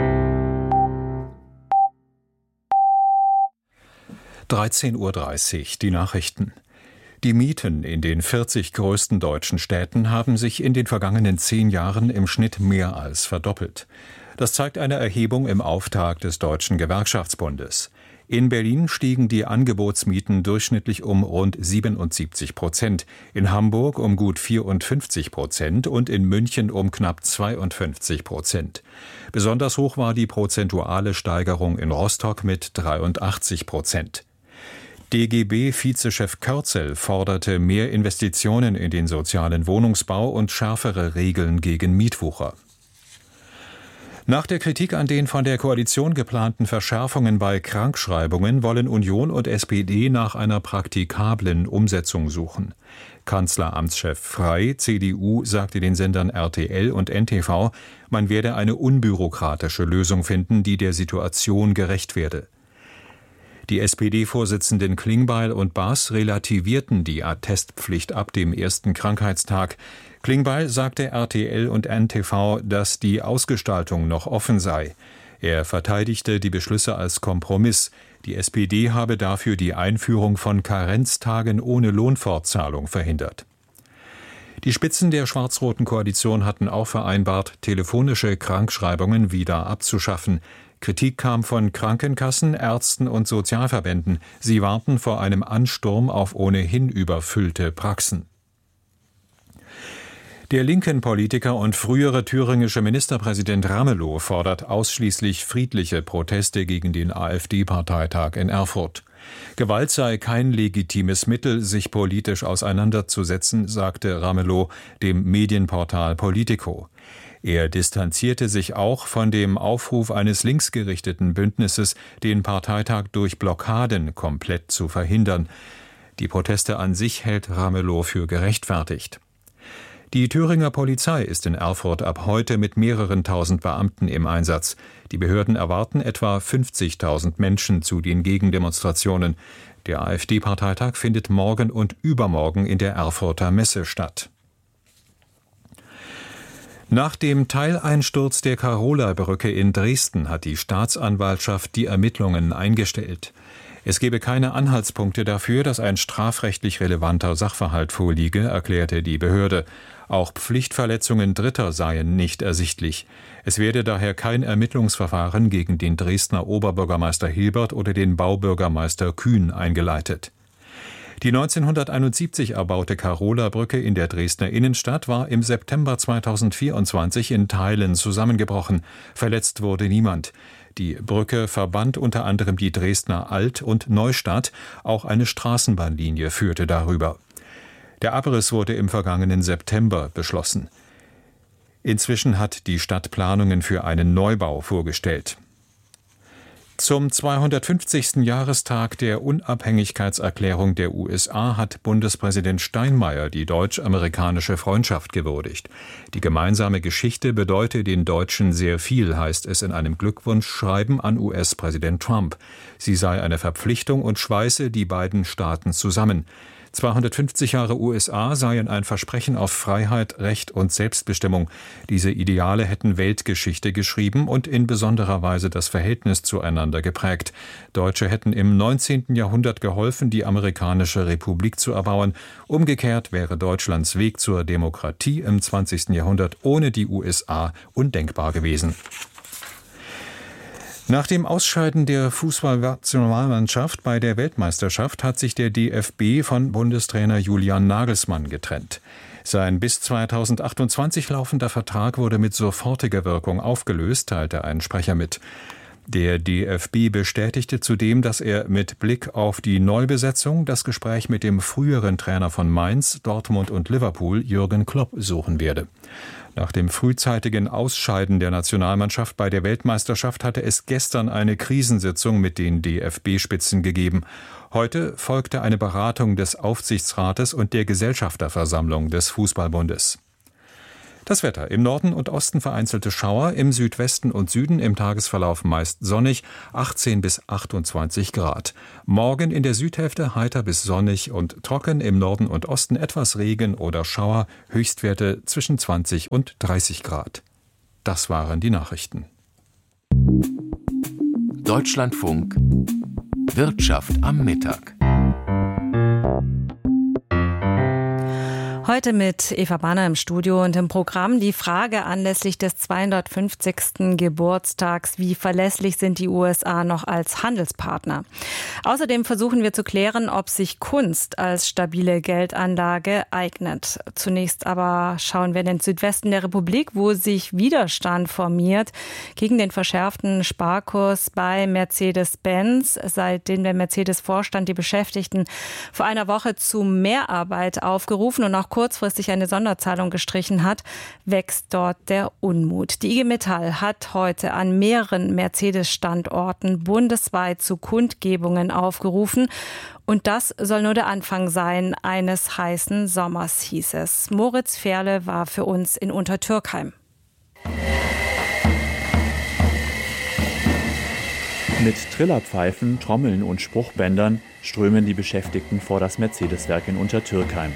13:30 Uhr, die Nachrichten. Die Mieten in den 40 größten deutschen Städten haben sich in den vergangenen 10 Jahren im Schnitt mehr als verdoppelt. Das zeigt eine Erhebung im Auftakt des Deutschen Gewerkschaftsbundes. In Berlin stiegen die Angebotsmieten durchschnittlich um rund 77%, in Hamburg um gut 54% und in München um knapp 52%. Besonders hoch war die prozentuale Steigerung in Rostock mit 83%. DGB-Vizechef Körzel forderte mehr Investitionen in den sozialen Wohnungsbau und schärfere Regeln gegen Mietwucher. Nach der Kritik an den von der Koalition geplanten Verschärfungen bei Krankschreibungen wollen Union und SPD nach einer praktikablen Umsetzung suchen. Kanzleramtschef Frey, CDU, sagte den Sendern RTL und NTV, man werde eine unbürokratische Lösung finden, die der Situation gerecht werde. Die SPD-Vorsitzenden Klingbeil und Baas relativierten die Attestpflicht ab dem ersten Krankheitstag. Klingbeil sagte RTL und NTV, dass die Ausgestaltung noch offen sei. Er verteidigte die Beschlüsse als Kompromiss. Die SPD habe dafür die Einführung von Karenztagen ohne Lohnfortzahlung verhindert. Die Spitzen der schwarz-roten Koalition hatten auch vereinbart, telefonische Krankschreibungen wieder abzuschaffen. Kritik kam von Krankenkassen, Ärzten und Sozialverbänden. Sie warten vor einem Ansturm auf ohnehin überfüllte Praxen. Der linken Politiker und frühere thüringische Ministerpräsident Ramelow fordert ausschließlich friedliche Proteste gegen den AfD-Parteitag in Erfurt. Gewalt sei kein legitimes Mittel, sich politisch auseinanderzusetzen, sagte Ramelow dem Medienportal Politico. Er distanzierte sich auch von dem Aufruf eines linksgerichteten Bündnisses, den Parteitag durch Blockaden komplett zu verhindern. Die Proteste an sich hält Ramelow für gerechtfertigt. Die Thüringer Polizei ist in Erfurt ab heute mit mehreren tausend Beamten im Einsatz. Die Behörden erwarten etwa 50.000 Menschen zu den Gegendemonstrationen. Der AfD-Parteitag findet morgen und übermorgen in der Erfurter Messe statt. Nach dem Teileinsturz der Karola-Brücke in Dresden hat die Staatsanwaltschaft die Ermittlungen eingestellt. Es gebe keine Anhaltspunkte dafür, dass ein strafrechtlich relevanter Sachverhalt vorliege, erklärte die Behörde. Auch Pflichtverletzungen Dritter seien nicht ersichtlich. Es werde daher kein Ermittlungsverfahren gegen den Dresdner Oberbürgermeister Hilbert oder den Baubürgermeister Kühn eingeleitet. Die 1971 erbaute Karola-Brücke in der Dresdner Innenstadt war im September 2024 in Teilen zusammengebrochen. Verletzt wurde niemand. Die Brücke verband unter anderem die Dresdner Alt- und Neustadt. Auch eine Straßenbahnlinie führte darüber. Der Abriss wurde im vergangenen September beschlossen. Inzwischen hat die Stadt Planungen für einen Neubau vorgestellt. Zum 250. Jahrestag der Unabhängigkeitserklärung der USA hat Bundespräsident Steinmeier die deutsch-amerikanische Freundschaft gewürdigt. Die gemeinsame Geschichte bedeute den Deutschen sehr viel, heißt es in einem Glückwunschschreiben an US-Präsident Trump. Sie sei eine Verpflichtung und schweiße die beiden Staaten zusammen. 250 Jahre USA seien ein Versprechen auf Freiheit, Recht und Selbstbestimmung. Diese Ideale hätten Weltgeschichte geschrieben und in besonderer Weise das Verhältnis zueinander geprägt. Deutsche hätten im 19. Jahrhundert geholfen, die amerikanische Republik zu erbauen. Umgekehrt wäre Deutschlands Weg zur Demokratie im 20. Jahrhundert ohne die USA undenkbar gewesen. Nach dem Ausscheiden der Fußballnationalmannschaft bei der Weltmeisterschaft hat sich der DFB von Bundestrainer Julian Nagelsmann getrennt. Sein bis 2028 laufender Vertrag wurde mit sofortiger Wirkung aufgelöst, teilte ein Sprecher mit. Der DFB bestätigte zudem, dass er mit Blick auf die Neubesetzung das Gespräch mit dem früheren Trainer von Mainz, Dortmund und Liverpool, Jürgen Klopp, suchen werde. Nach dem frühzeitigen Ausscheiden der Nationalmannschaft bei der Weltmeisterschaft hatte es gestern eine Krisensitzung mit den DFB-Spitzen gegeben. Heute folgte eine Beratung des Aufsichtsrates und der Gesellschafterversammlung des Fußballbundes. Das Wetter: im Norden und Osten vereinzelte Schauer, im Südwesten und Süden im Tagesverlauf meist sonnig, 18 bis 28 Grad. Morgen in der Südhälfte heiter bis sonnig und trocken, im Norden und Osten etwas Regen oder Schauer, Höchstwerte zwischen 20 und 30 Grad. Das waren die Nachrichten. Deutschlandfunk Wirtschaft am Mittag. Heute mit Eva Banner im Studio und im Programm die Frage anlässlich des 250. Geburtstags: Wie verlässlich sind die USA noch als Handelspartner? Außerdem versuchen wir zu klären, ob sich Kunst als stabile Geldanlage eignet. Zunächst aber schauen wir in den Südwesten der Republik, wo sich Widerstand formiert gegen den verschärften Sparkurs bei Mercedes-Benz. Seitdem der Mercedes-Vorstand die Beschäftigten vor einer Woche zu Mehrarbeit aufgerufen und auch kurzfristig eine Sonderzahlung gestrichen hat, wächst dort der Unmut. Die IG Metall hat heute an mehreren Mercedes-Standorten bundesweit zu Kundgebungen aufgerufen. Und das soll nur der Anfang sein eines heißen Sommers, hieß es. Moritz Ferle war für uns in Untertürkheim. Mit Trillerpfeifen, Trommeln und Spruchbändern strömen die Beschäftigten vor das Mercedes-Werk in Untertürkheim.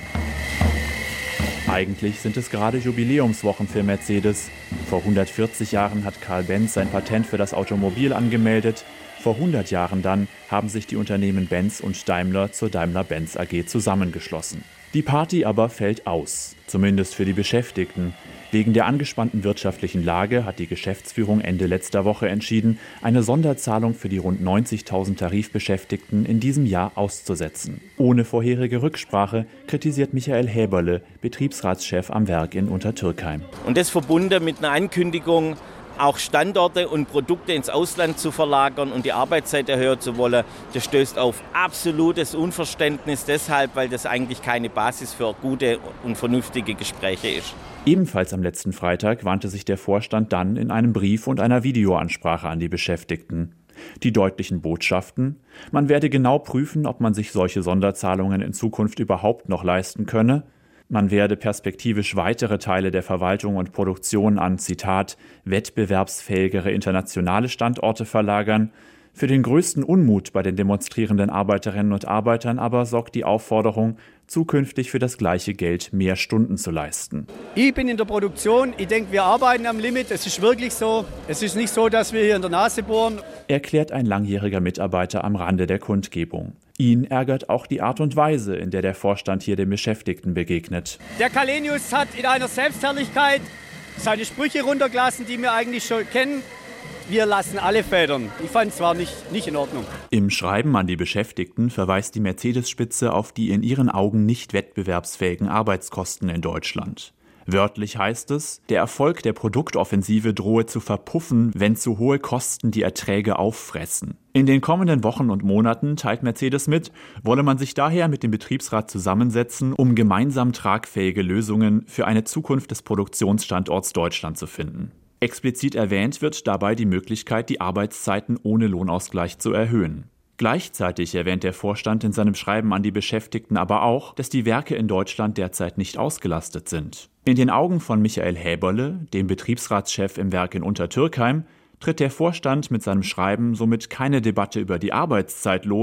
Eigentlich sind es gerade Jubiläumswochen für Mercedes. Vor 140 Jahren hat Karl Benz sein Patent für das Automobil angemeldet. Vor 100 Jahren dann haben sich die Unternehmen Benz und Daimler zur Daimler-Benz AG zusammengeschlossen. Die Party aber fällt aus, zumindest für die Beschäftigten. Wegen der angespannten wirtschaftlichen Lage hat die Geschäftsführung Ende letzter Woche entschieden, eine Sonderzahlung für die rund 90.000 Tarifbeschäftigten in diesem Jahr auszusetzen. Ohne vorherige Rücksprache kritisiert Michael Häberle, Betriebsratschef am Werk in Untertürkheim. Und das verbunden mit einer Ankündigung, auch Standorte und Produkte ins Ausland zu verlagern und die Arbeitszeit erhöhen zu wollen, das stößt auf absolutes Unverständnis, deshalb, weil das eigentlich keine Basis für gute und vernünftige Gespräche ist. Ebenfalls am letzten Freitag wandte sich der Vorstand dann in einem Brief und einer Videoansprache an die Beschäftigten. Die deutlichen Botschaften: Man werde genau prüfen, ob man sich solche Sonderzahlungen in Zukunft überhaupt noch leisten könne. Man werde perspektivisch weitere Teile der Verwaltung und Produktion an, Zitat, wettbewerbsfähigere internationale Standorte verlagern. Für den größten Unmut bei den demonstrierenden Arbeiterinnen und Arbeitern aber sorgt die Aufforderung, zukünftig für das gleiche Geld mehr Stunden zu leisten. Ich bin in der Produktion, ich denke, wir arbeiten am Limit, es ist wirklich so. Es ist nicht so, dass wir hier in der Nase bohren. Erklärt ein langjähriger Mitarbeiter am Rande der Kundgebung. Ihn ärgert auch die Art und Weise, in der der Vorstand hier den Beschäftigten begegnet. Der Kalenius hat in einer Selbstherrlichkeit seine Sprüche runtergelassen, die wir eigentlich schon kennen. Wir lassen alle federn. Ich fand es zwar nicht in Ordnung. Im Schreiben an die Beschäftigten verweist die Mercedes-Spitze auf die in ihren Augen nicht wettbewerbsfähigen Arbeitskosten in Deutschland. Wörtlich heißt es, der Erfolg der Produktoffensive drohe zu verpuffen, wenn zu hohe Kosten die Erträge auffressen. In den kommenden Wochen und Monaten, teilt Mercedes mit, wolle man sich daher mit dem Betriebsrat zusammensetzen, um gemeinsam tragfähige Lösungen für eine Zukunft des Produktionsstandorts Deutschland zu finden. Explizit erwähnt wird dabei die Möglichkeit, die Arbeitszeiten ohne Lohnausgleich zu erhöhen. Gleichzeitig erwähnt der Vorstand in seinem Schreiben an die Beschäftigten aber auch, dass die Werke in Deutschland derzeit nicht ausgelastet sind. In den Augen von Michael Häberle, dem Betriebsratschef im Werk in Untertürkheim, tritt der Vorstand mit seinem Schreiben somit keine Debatte über die Arbeitszeit los,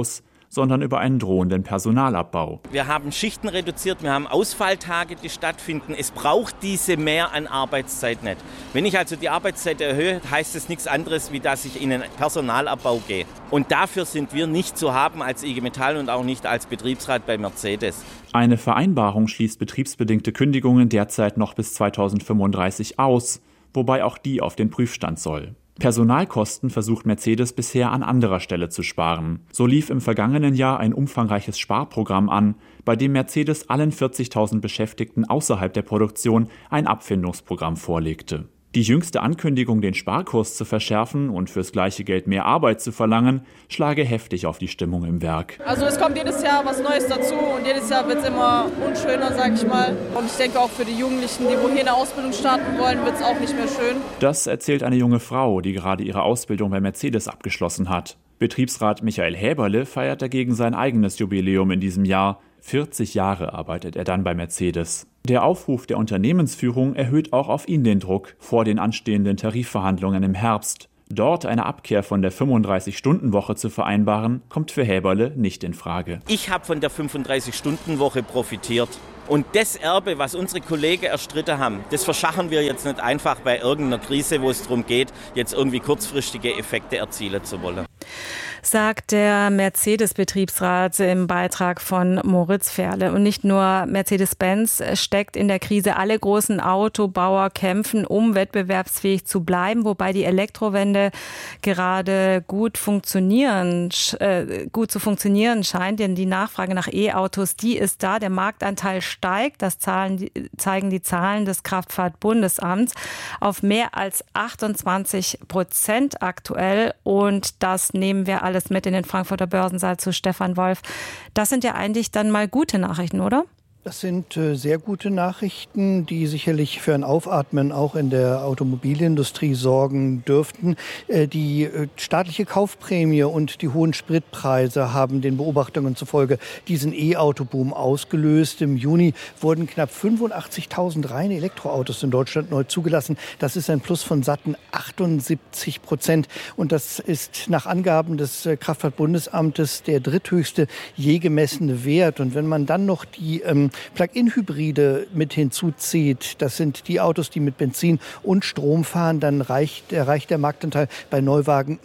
sondern über einen drohenden Personalabbau. Wir haben Schichten reduziert, wir haben Ausfalltage, die stattfinden. Es braucht diese mehr an Arbeitszeit nicht. Wenn ich also die Arbeitszeit erhöhe, heißt es nichts anderes, wie dass ich in einen Personalabbau gehe. Und dafür sind wir nicht zu haben als IG Metall und auch nicht als Betriebsrat bei Mercedes. Eine Vereinbarung schließt betriebsbedingte Kündigungen derzeit noch bis 2035 aus, wobei auch die auf den Prüfstand soll. Personalkosten versucht Mercedes bisher an anderer Stelle zu sparen. So lief im vergangenen Jahr ein umfangreiches Sparprogramm an, bei dem Mercedes allen 40.000 Beschäftigten außerhalb der Produktion ein Abfindungsprogramm vorlegte. Die jüngste Ankündigung, den Sparkurs zu verschärfen und fürs gleiche Geld mehr Arbeit zu verlangen, schlage heftig auf die Stimmung im Werk. Also es kommt jedes Jahr was Neues dazu und jedes Jahr wird es immer unschöner, sage ich mal. Und ich denke auch für die Jugendlichen, die wohl hier eine Ausbildung starten wollen, wird es auch nicht mehr schön. Das erzählt eine junge Frau, die gerade ihre Ausbildung bei Mercedes abgeschlossen hat. Betriebsrat Michael Häberle feiert dagegen sein eigenes Jubiläum in diesem Jahr. 40 Jahre arbeitet er dann bei Mercedes. Der Aufruf der Unternehmensführung erhöht auch auf ihn den Druck vor den anstehenden Tarifverhandlungen im Herbst. Dort eine Abkehr von der 35-Stunden-Woche zu vereinbaren, kommt für Häberle nicht in Frage. Ich habe von der 35-Stunden-Woche profitiert. Und das Erbe, was unsere Kollegen erstritten haben, das verschachern wir jetzt nicht einfach bei irgendeiner Krise, wo es darum geht, jetzt irgendwie kurzfristige Effekte erzielen zu wollen. Sagt der Mercedes-Betriebsrat im Beitrag von Moritz Ferle. Und nicht nur Mercedes-Benz steckt in der Krise. Alle großen Autobauer kämpfen, um wettbewerbsfähig zu bleiben, wobei die Elektrowende gerade gut zu funktionieren scheint. Denn die Nachfrage nach E-Autos, die ist da. Der Marktanteil steigt. Das zeigen die Zahlen des Kraftfahrtbundesamts auf mehr als 28% aktuell. Und das nehmen wir alles mit in den Frankfurter Börsensaal zu Stefan Wolf. Das sind ja eigentlich dann mal gute Nachrichten, oder? Das sind sehr gute Nachrichten, die sicherlich für ein Aufatmen auch in der Automobilindustrie sorgen dürften. Die staatliche Kaufprämie und die hohen Spritpreise haben den Beobachtungen zufolge diesen E-Auto-Boom ausgelöst. Im Juni wurden knapp 85.000 reine Elektroautos in Deutschland neu zugelassen. Das ist ein Plus von satten 78%. Und das ist nach Angaben des Kraftfahrtbundesamtes der dritthöchste je gemessene Wert. Und wenn man dann noch die Plug-in-Hybride mit hinzuzieht, das sind die Autos, die mit Benzin und Strom fahren, dann erreicht der Marktanteil bei Neuwagen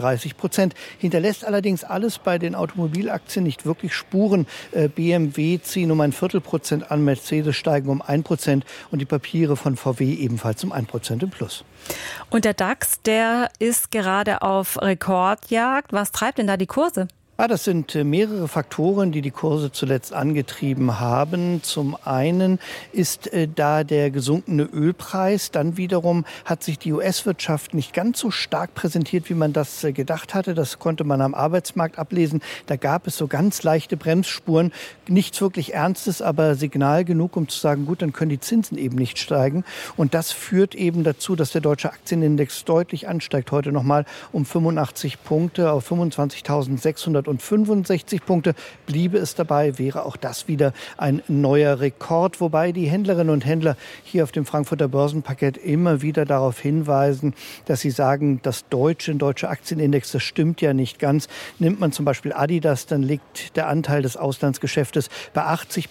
39%. Hinterlässt allerdings alles bei den Automobilaktien nicht wirklich Spuren. BMW ziehen um 0,25% an, Mercedes steigen um 1% und die Papiere von VW ebenfalls um 1% im Plus. Und der DAX, der ist gerade auf Rekordjagd. Was treibt denn da die Kurse? Das sind mehrere Faktoren, die die Kurse zuletzt angetrieben haben. Zum einen ist da der gesunkene Ölpreis. Dann wiederum hat sich die US-Wirtschaft nicht ganz so stark präsentiert, wie man das gedacht hatte. Das konnte man am Arbeitsmarkt ablesen. Da gab es so ganz leichte Bremsspuren. Nichts wirklich Ernstes, aber Signal genug, um zu sagen, gut, dann können die Zinsen eben nicht steigen. Und das führt eben dazu, dass der deutsche Aktienindex deutlich ansteigt. Heute nochmal um 85 Punkte auf 25.665 Punkte. Bliebe es dabei, wäre auch das wieder ein neuer Rekord. Wobei die Händlerinnen und Händler hier auf dem Frankfurter Börsenparkett immer wieder darauf hinweisen, dass sie sagen, das deutsche Aktienindex, das stimmt ja nicht ganz. Nimmt man zum Beispiel Adidas, dann liegt der Anteil des Auslandsgeschäftes bei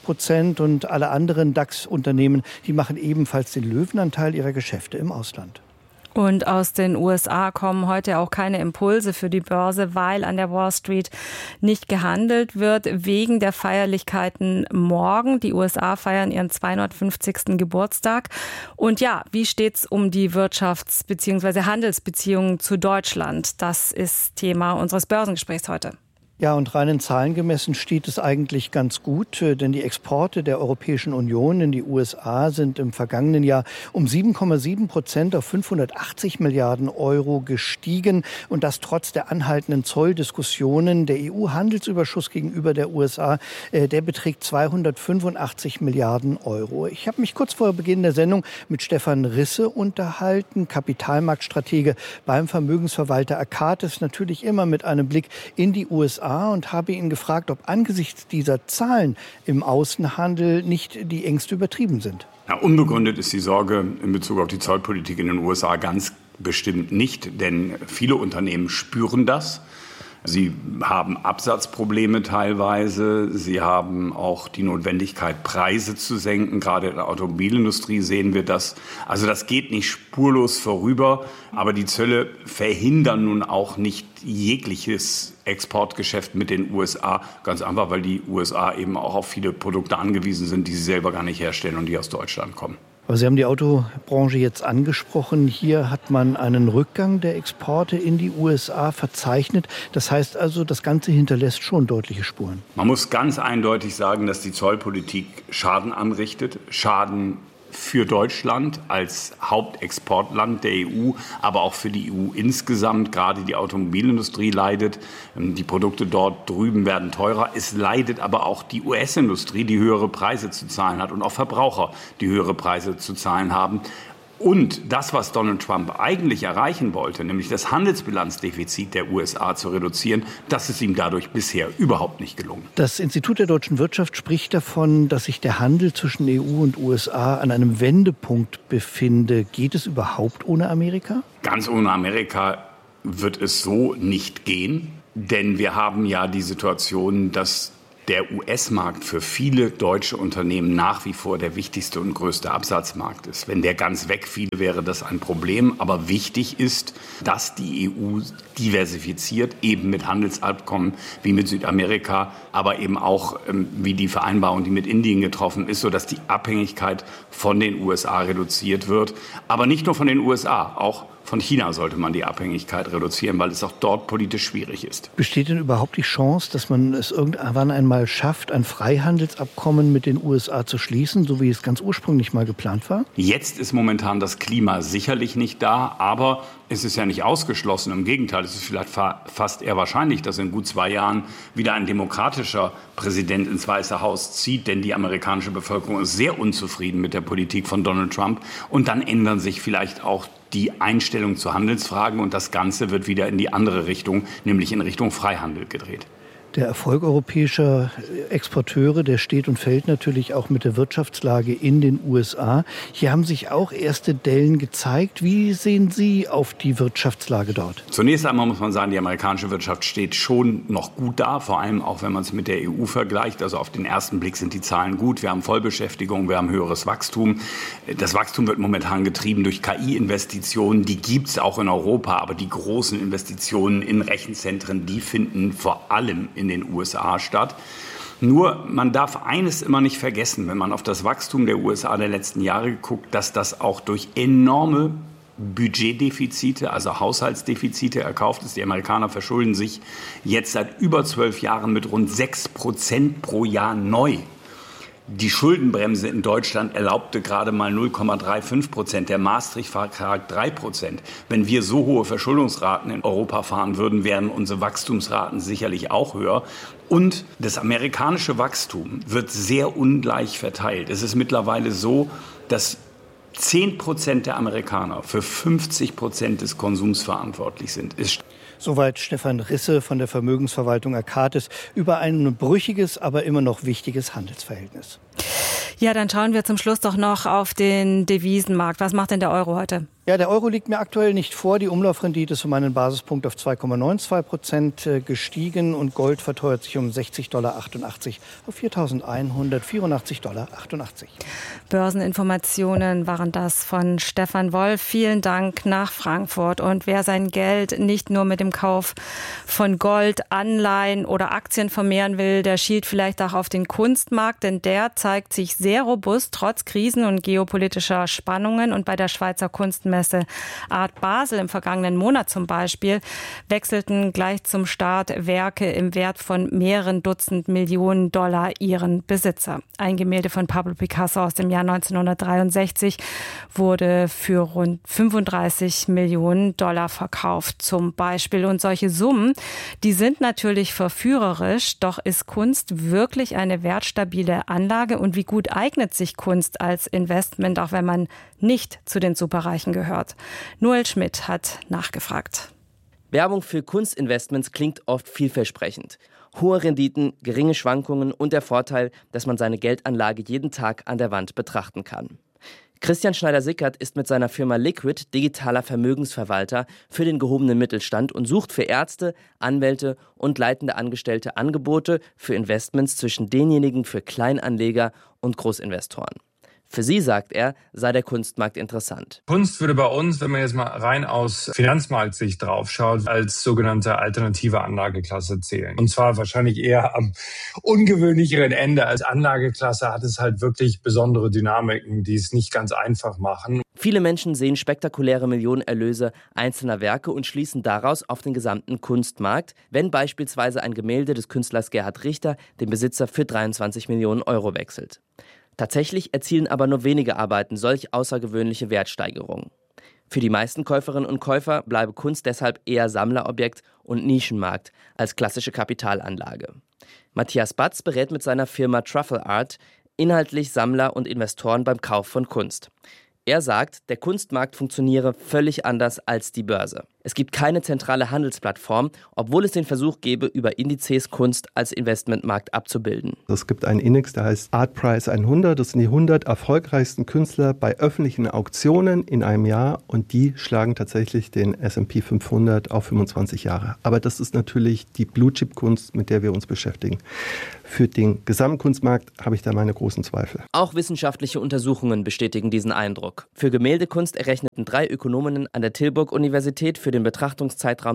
80% und alle anderen DAX-Unternehmen, die machen ebenfalls den Löwenanteil ihrer Geschäfte im Ausland. Und aus den USA kommen heute auch keine Impulse für die Börse, weil an der Wall Street nicht gehandelt wird, wegen der Feierlichkeiten morgen. Die USA feiern ihren 250. Geburtstag. Und ja, wie steht's um die Wirtschafts- bzw. Handelsbeziehungen zu Deutschland? Das ist Thema unseres Börsengesprächs heute. Ja, und rein in Zahlen gemessen steht es eigentlich ganz gut, denn die Exporte der Europäischen Union in die USA sind im vergangenen Jahr um 7,7% auf 580 Milliarden Euro gestiegen und das trotz der anhaltenden Zolldiskussionen. Der EU-Handelsüberschuss gegenüber der USA, der beträgt 285 Milliarden Euro. Ich habe mich kurz vor Beginn der Sendung mit Stefan Risse unterhalten, Kapitalmarktstratege beim Vermögensverwalter Arcatis, natürlich immer mit einem Blick in die USA, und habe ihn gefragt, ob angesichts dieser Zahlen im Außenhandel nicht die Ängste übertrieben sind. Ja, unbegründet ist die Sorge in Bezug auf die Zollpolitik in den USA ganz bestimmt nicht, denn viele Unternehmen spüren das. Sie haben Absatzprobleme teilweise. Sie haben auch die Notwendigkeit, Preise zu senken. Gerade in der Automobilindustrie sehen wir das. Also das geht nicht spurlos vorüber. Aber die Zölle verhindern nun auch nicht jegliches Exportgeschäft mit den USA. Ganz einfach, weil die USA eben auch auf viele Produkte angewiesen sind, die sie selber gar nicht herstellen und die aus Deutschland kommen. Aber Sie haben die Autobranche jetzt angesprochen. Hier hat man einen Rückgang der Exporte in die USA verzeichnet. Das heißt also, das Ganze hinterlässt schon deutliche Spuren. Man muss ganz eindeutig sagen, dass die Zollpolitik Schaden anrichtet. Schaden für Deutschland als Hauptexportland der EU, aber auch für die EU insgesamt. Gerade die Automobilindustrie leidet. Die Produkte dort drüben werden teurer. Es leidet aber auch die US-Industrie, die höhere Preise zu zahlen hat und auch Verbraucher, die höhere Preise zu zahlen haben. Und das, was Donald Trump eigentlich erreichen wollte, nämlich das Handelsbilanzdefizit der USA zu reduzieren, das ist ihm dadurch bisher überhaupt nicht gelungen. Das Institut der deutschen Wirtschaft spricht davon, dass sich der Handel zwischen EU und USA an einem Wendepunkt befinde. Geht es überhaupt ohne Amerika? Ganz ohne Amerika wird es so nicht gehen, denn wir haben ja die Situation, dass der US-Markt für viele deutsche Unternehmen nach wie vor der wichtigste und größte Absatzmarkt ist. Wenn der ganz wegfiele, wäre das ein Problem. Aber wichtig ist, dass die EU diversifiziert, eben mit Handelsabkommen wie mit Südamerika, aber eben auch wie die Vereinbarung, die mit Indien getroffen ist, sodass die Abhängigkeit von den USA reduziert wird. Aber nicht nur von den USA, auch von China sollte man die Abhängigkeit reduzieren, weil es auch dort politisch schwierig ist. Besteht denn überhaupt die Chance, dass man es irgendwann einmal schafft, ein Freihandelsabkommen mit den USA zu schließen, so wie es ganz ursprünglich mal geplant war? Jetzt ist momentan das Klima sicherlich nicht da, aber es ist ja nicht ausgeschlossen. Im Gegenteil, es ist vielleicht fast eher wahrscheinlich, dass in gut 2 Jahren wieder ein demokratischer Präsident ins Weiße Haus zieht, denn die amerikanische Bevölkerung ist sehr unzufrieden mit der Politik von Donald Trump. Und dann ändern sich vielleicht auch die Einstellung zu Handelsfragen und das Ganze wird wieder in die andere Richtung, nämlich in Richtung Freihandel gedreht. Der Erfolg europäischer Exporteure, der steht und fällt natürlich auch mit der Wirtschaftslage in den USA. Hier haben sich auch erste Dellen gezeigt. Wie sehen Sie auf die Wirtschaftslage dort? Zunächst einmal muss man sagen, die amerikanische Wirtschaft steht schon noch gut da, vor allem auch wenn man es mit der EU vergleicht. Also auf den ersten Blick sind die Zahlen gut. Wir haben Vollbeschäftigung, wir haben höheres Wachstum. Das Wachstum wird momentan getrieben durch KI-Investitionen. Die gibt es auch in Europa, aber die großen Investitionen in Rechenzentren, die finden vor allem in den USA statt. Nur, man darf eines immer nicht vergessen, wenn man auf das Wachstum der USA der letzten Jahre guckt, dass das auch durch enorme Budgetdefizite, also Haushaltsdefizite erkauft ist. Die Amerikaner verschulden sich jetzt seit über 12 Jahren mit rund 6% pro Jahr neu. Die Schuldenbremse in Deutschland erlaubte gerade mal 0,35%, der Maastricht-Vertrag 3%. Wenn wir so hohe Verschuldungsraten in Europa fahren würden, wären unsere Wachstumsraten sicherlich auch höher. Und das amerikanische Wachstum wird sehr ungleich verteilt. Es ist mittlerweile so, dass 10% der Amerikaner für 50% des Konsums verantwortlich sind. Soweit Stefan Risse von der Vermögensverwaltung Arcatis über ein brüchiges, aber immer noch wichtiges Handelsverhältnis. Ja, dann schauen wir zum Schluss doch noch auf den Devisenmarkt. Was macht denn der Euro heute? Ja, der Euro liegt mir aktuell nicht vor. Die Umlaufrendite ist um einen Basispunkt auf 2,92% gestiegen und Gold verteuert sich um $60,88 auf $4.184,88. Börseninformationen waren das von Stefan Wolf. Vielen Dank nach Frankfurt. Und wer sein Geld nicht nur mit dem Kauf von Gold, Anleihen oder Aktien vermehren will, der schielt vielleicht auch auf den Kunstmarkt, denn der zeigt sich sehr robust, trotz Krisen und geopolitischer Spannungen. Und bei der Schweizer Kunstmesse Art Basel im vergangenen Monat zum Beispiel wechselten gleich zum Start Werke im Wert von mehreren Dutzend Millionen Dollar ihren Besitzer. Ein Gemälde von Pablo Picasso aus dem Jahr 1963 wurde für rund 35 Millionen Dollar verkauft zum Beispiel. Und solche Summen, die sind natürlich verführerisch, doch ist Kunst wirklich eine wertstabile Anlage und wie gut eignet sich Kunst als Investment, auch wenn man nicht zu den Superreichen gehört? Noel Schmidt hat nachgefragt. Werbung für Kunstinvestments klingt oft vielversprechend. Hohe Renditen, geringe Schwankungen und der Vorteil, dass man seine Geldanlage jeden Tag an der Wand betrachten kann. Christian Schneider-Sickert ist mit seiner Firma Liquid digitaler Vermögensverwalter für den gehobenen Mittelstand und sucht für Ärzte, Anwälte und leitende Angestellte Angebote für Investments zwischen denjenigen für Kleinanleger und Großinvestoren. Für sie, sagt er, sei der Kunstmarkt interessant. Kunst würde bei uns, wenn man jetzt mal rein aus Finanzmarktsicht draufschaut, als sogenannte alternative Anlageklasse zählen. Und zwar wahrscheinlich eher am ungewöhnlicheren Ende. Als Anlageklasse hat es halt wirklich besondere Dynamiken, die es nicht ganz einfach machen. Viele Menschen sehen spektakuläre Millionenerlöse einzelner Werke und schließen daraus auf den gesamten Kunstmarkt, wenn beispielsweise ein Gemälde des Künstlers Gerhard Richter den Besitzer für 23 Millionen Euro wechselt. Tatsächlich erzielen aber nur wenige Arbeiten solch außergewöhnliche Wertsteigerungen. Für die meisten Käuferinnen und Käufer bleibe Kunst deshalb eher Sammlerobjekt und Nischenmarkt als klassische Kapitalanlage. Matthias Batz berät mit seiner Firma Truffle Art inhaltlich Sammler und Investoren beim Kauf von Kunst. Er sagt, der Kunstmarkt funktioniere völlig anders als die Börse. Es gibt keine zentrale Handelsplattform, obwohl es den Versuch gäbe, über Indizes Kunst als Investmentmarkt abzubilden. Es gibt einen Index, der heißt Art Price 100. Das sind die 100 erfolgreichsten Künstler bei öffentlichen Auktionen in einem Jahr und die schlagen tatsächlich den S&P 500 auf 25 Jahre. Aber das ist natürlich die Blue-Chip-Kunst, mit der wir uns beschäftigen. Für den Gesamtkunstmarkt habe ich da meine großen Zweifel. Auch wissenschaftliche Untersuchungen bestätigen diesen Eindruck. Für Gemäldekunst errechneten 3 Ökonominnen an der Tilburg-Universität für den Betrachtungszeitraum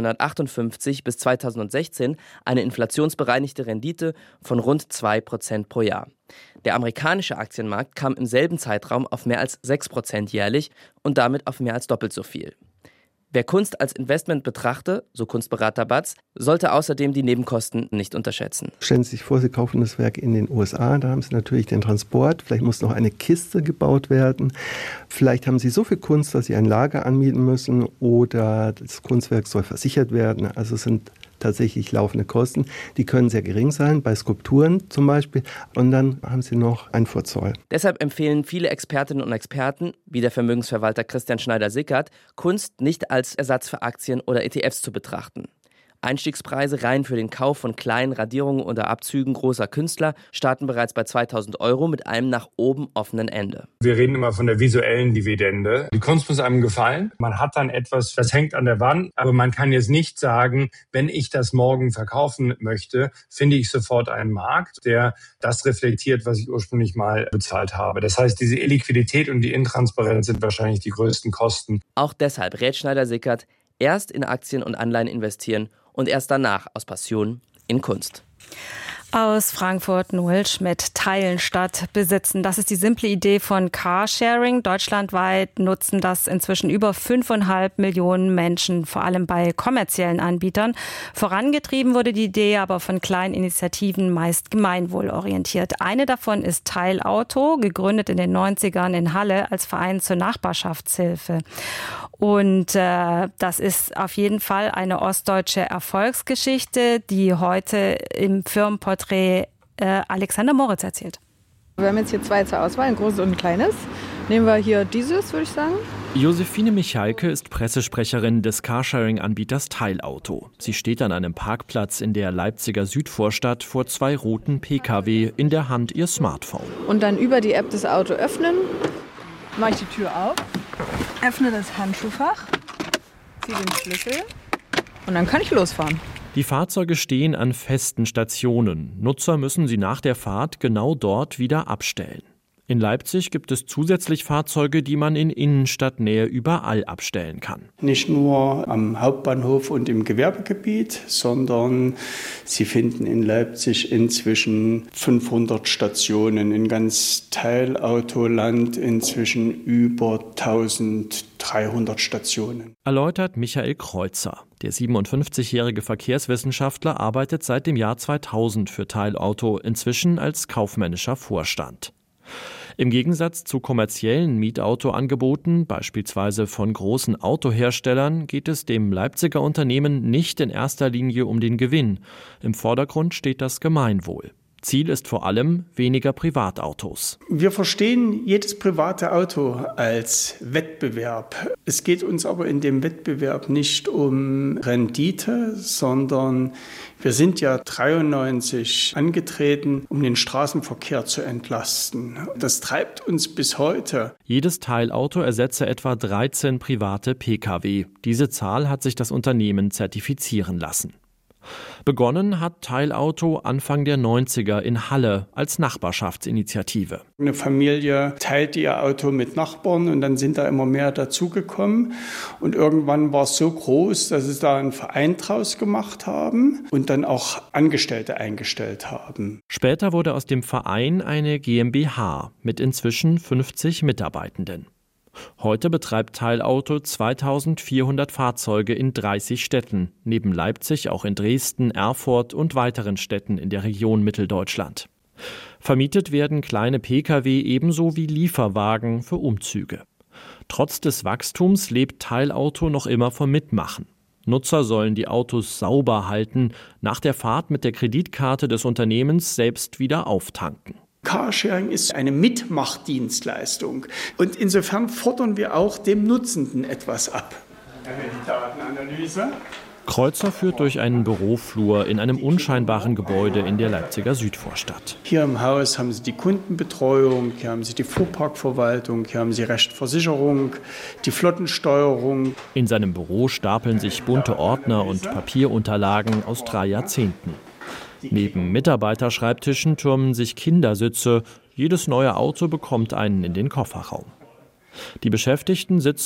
1958 bis 2016 eine inflationsbereinigte Rendite von rund 2% pro Jahr. Der amerikanische Aktienmarkt kam im selben Zeitraum auf mehr als 6% jährlich und damit auf mehr als doppelt so viel. Wer Kunst als Investment betrachte, so Kunstberater Batz, sollte außerdem die Nebenkosten nicht unterschätzen. Stellen Sie sich vor, Sie kaufen das Werk in den USA, da haben Sie natürlich den Transport, vielleicht muss noch eine Kiste gebaut werden, vielleicht haben Sie so viel Kunst, dass Sie ein Lager anmieten müssen oder das Kunstwerk soll versichert werden. Also es sind tatsächlich laufende Kosten, die können sehr gering sein, bei Skulpturen zum Beispiel, und dann haben Sie noch ein Vorzoll. Deshalb empfehlen viele Expertinnen und Experten, wie der Vermögensverwalter Christian Schneider-Sickert, Kunst nicht als Ersatz für Aktien oder ETFs zu betrachten. Einstiegspreise rein für den Kauf von kleinen Radierungen oder Abzügen großer Künstler starten bereits bei 2.000 € mit einem nach oben offenen Ende. Wir reden immer von der visuellen Dividende. Die Kunst muss einem gefallen. Man hat dann etwas, das hängt an der Wand, aber man kann jetzt nicht sagen, wenn ich das morgen verkaufen möchte, finde ich sofort einen Markt, der das reflektiert, was ich ursprünglich mal bezahlt habe. Das heißt, diese Illiquidität und die Intransparenz sind wahrscheinlich die größten Kosten. Auch deshalb rät Schneider-Sickert, erst in Aktien und Anleihen investieren und erst danach aus Passion in Kunst. Aus Frankfurt Noel Schmidt. Teilen statt besitzen. Das ist die simple Idee von Carsharing. Deutschlandweit nutzen das inzwischen über 5,5 Millionen Menschen, vor allem bei kommerziellen Anbietern. Vorangetrieben wurde die Idee aber von kleinen Initiativen, meist gemeinwohlorientiert. Eine davon ist Teilauto, gegründet in den 90ern in Halle als Verein zur Nachbarschaftshilfe. Und das ist auf jeden Fall eine ostdeutsche Erfolgsgeschichte, die heute im Firmenporträt Alexander Moritz erzählt. Wir haben jetzt hier 2 zur Auswahl, ein großes und ein kleines. Nehmen wir hier dieses, würde ich sagen. Josephine Michalke ist Pressesprecherin des Carsharing-Anbieters Teilauto. Sie steht an einem Parkplatz in der Leipziger Südvorstadt vor 2 roten Pkw, in der Hand ihr Smartphone. Und dann über die App das Auto öffnen. Mache ich die Tür auf, öffne das Handschuhfach, ziehe den Schlüssel und dann kann ich losfahren. Die Fahrzeuge stehen an festen Stationen. Nutzer müssen sie nach der Fahrt genau dort wieder abstellen. In Leipzig gibt es zusätzlich Fahrzeuge, die man in Innenstadtnähe überall abstellen kann. Nicht nur am Hauptbahnhof und im Gewerbegebiet, sondern Sie finden in Leipzig inzwischen 500 Stationen, in ganz Teilautoland inzwischen über 1300 Stationen. Erläutert Michael Kreuzer. Der 57-jährige Verkehrswissenschaftler arbeitet seit dem Jahr 2000 für Teilauto, inzwischen als kaufmännischer Vorstand. Im Gegensatz zu kommerziellen Mietautoangeboten, beispielsweise von großen Autoherstellern, geht es dem Leipziger Unternehmen nicht in erster Linie um den Gewinn. Im Vordergrund steht das Gemeinwohl. Ziel ist vor allem weniger Privatautos. Wir verstehen jedes private Auto als Wettbewerb. Es geht uns aber in dem Wettbewerb nicht um Rendite, sondern wir sind ja 1993 angetreten, um den Straßenverkehr zu entlasten. Das treibt uns bis heute. Jedes Teilauto ersetze etwa 13 private Pkw. Diese Zahl hat sich das Unternehmen zertifizieren lassen. Begonnen hat Teilauto Anfang der 90er in Halle als Nachbarschaftsinitiative. Eine Familie teilte ihr Auto mit Nachbarn und dann sind da immer mehr dazugekommen. Und irgendwann war es so groß, dass sie da einen Verein draus gemacht haben und dann auch Angestellte eingestellt haben. Später wurde aus dem Verein eine GmbH mit inzwischen 50 Mitarbeitenden. Heute betreibt Teilauto 2400 Fahrzeuge in 30 Städten, neben Leipzig auch in Dresden, Erfurt und weiteren Städten in der Region Mitteldeutschland. Vermietet werden kleine Pkw ebenso wie Lieferwagen für Umzüge. Trotz des Wachstums lebt Teilauto noch immer vom Mitmachen. Nutzer sollen die Autos sauber halten, nach der Fahrt mit der Kreditkarte des Unternehmens selbst wieder auftanken. Carsharing ist eine Mitmachdienstleistung und insofern fordern wir auch dem Nutzenden etwas ab. Die Datenanalyse. Kreuzer führt durch einen Büroflur in einem unscheinbaren Gebäude in der Leipziger Südvorstadt. Hier im Haus haben Sie die Kundenbetreuung, hier haben Sie die Fuhrparkverwaltung, hier haben Sie Rechtsversicherung, die Flottensteuerung. In seinem Büro stapeln sich bunte Ordner und Papierunterlagen aus 3 Jahrzehnten. Neben Mitarbeiterschreibtischen türmen sich Kindersitze. Jedes neue Auto bekommt einen in den Kofferraum. Die Beschäftigten sitzen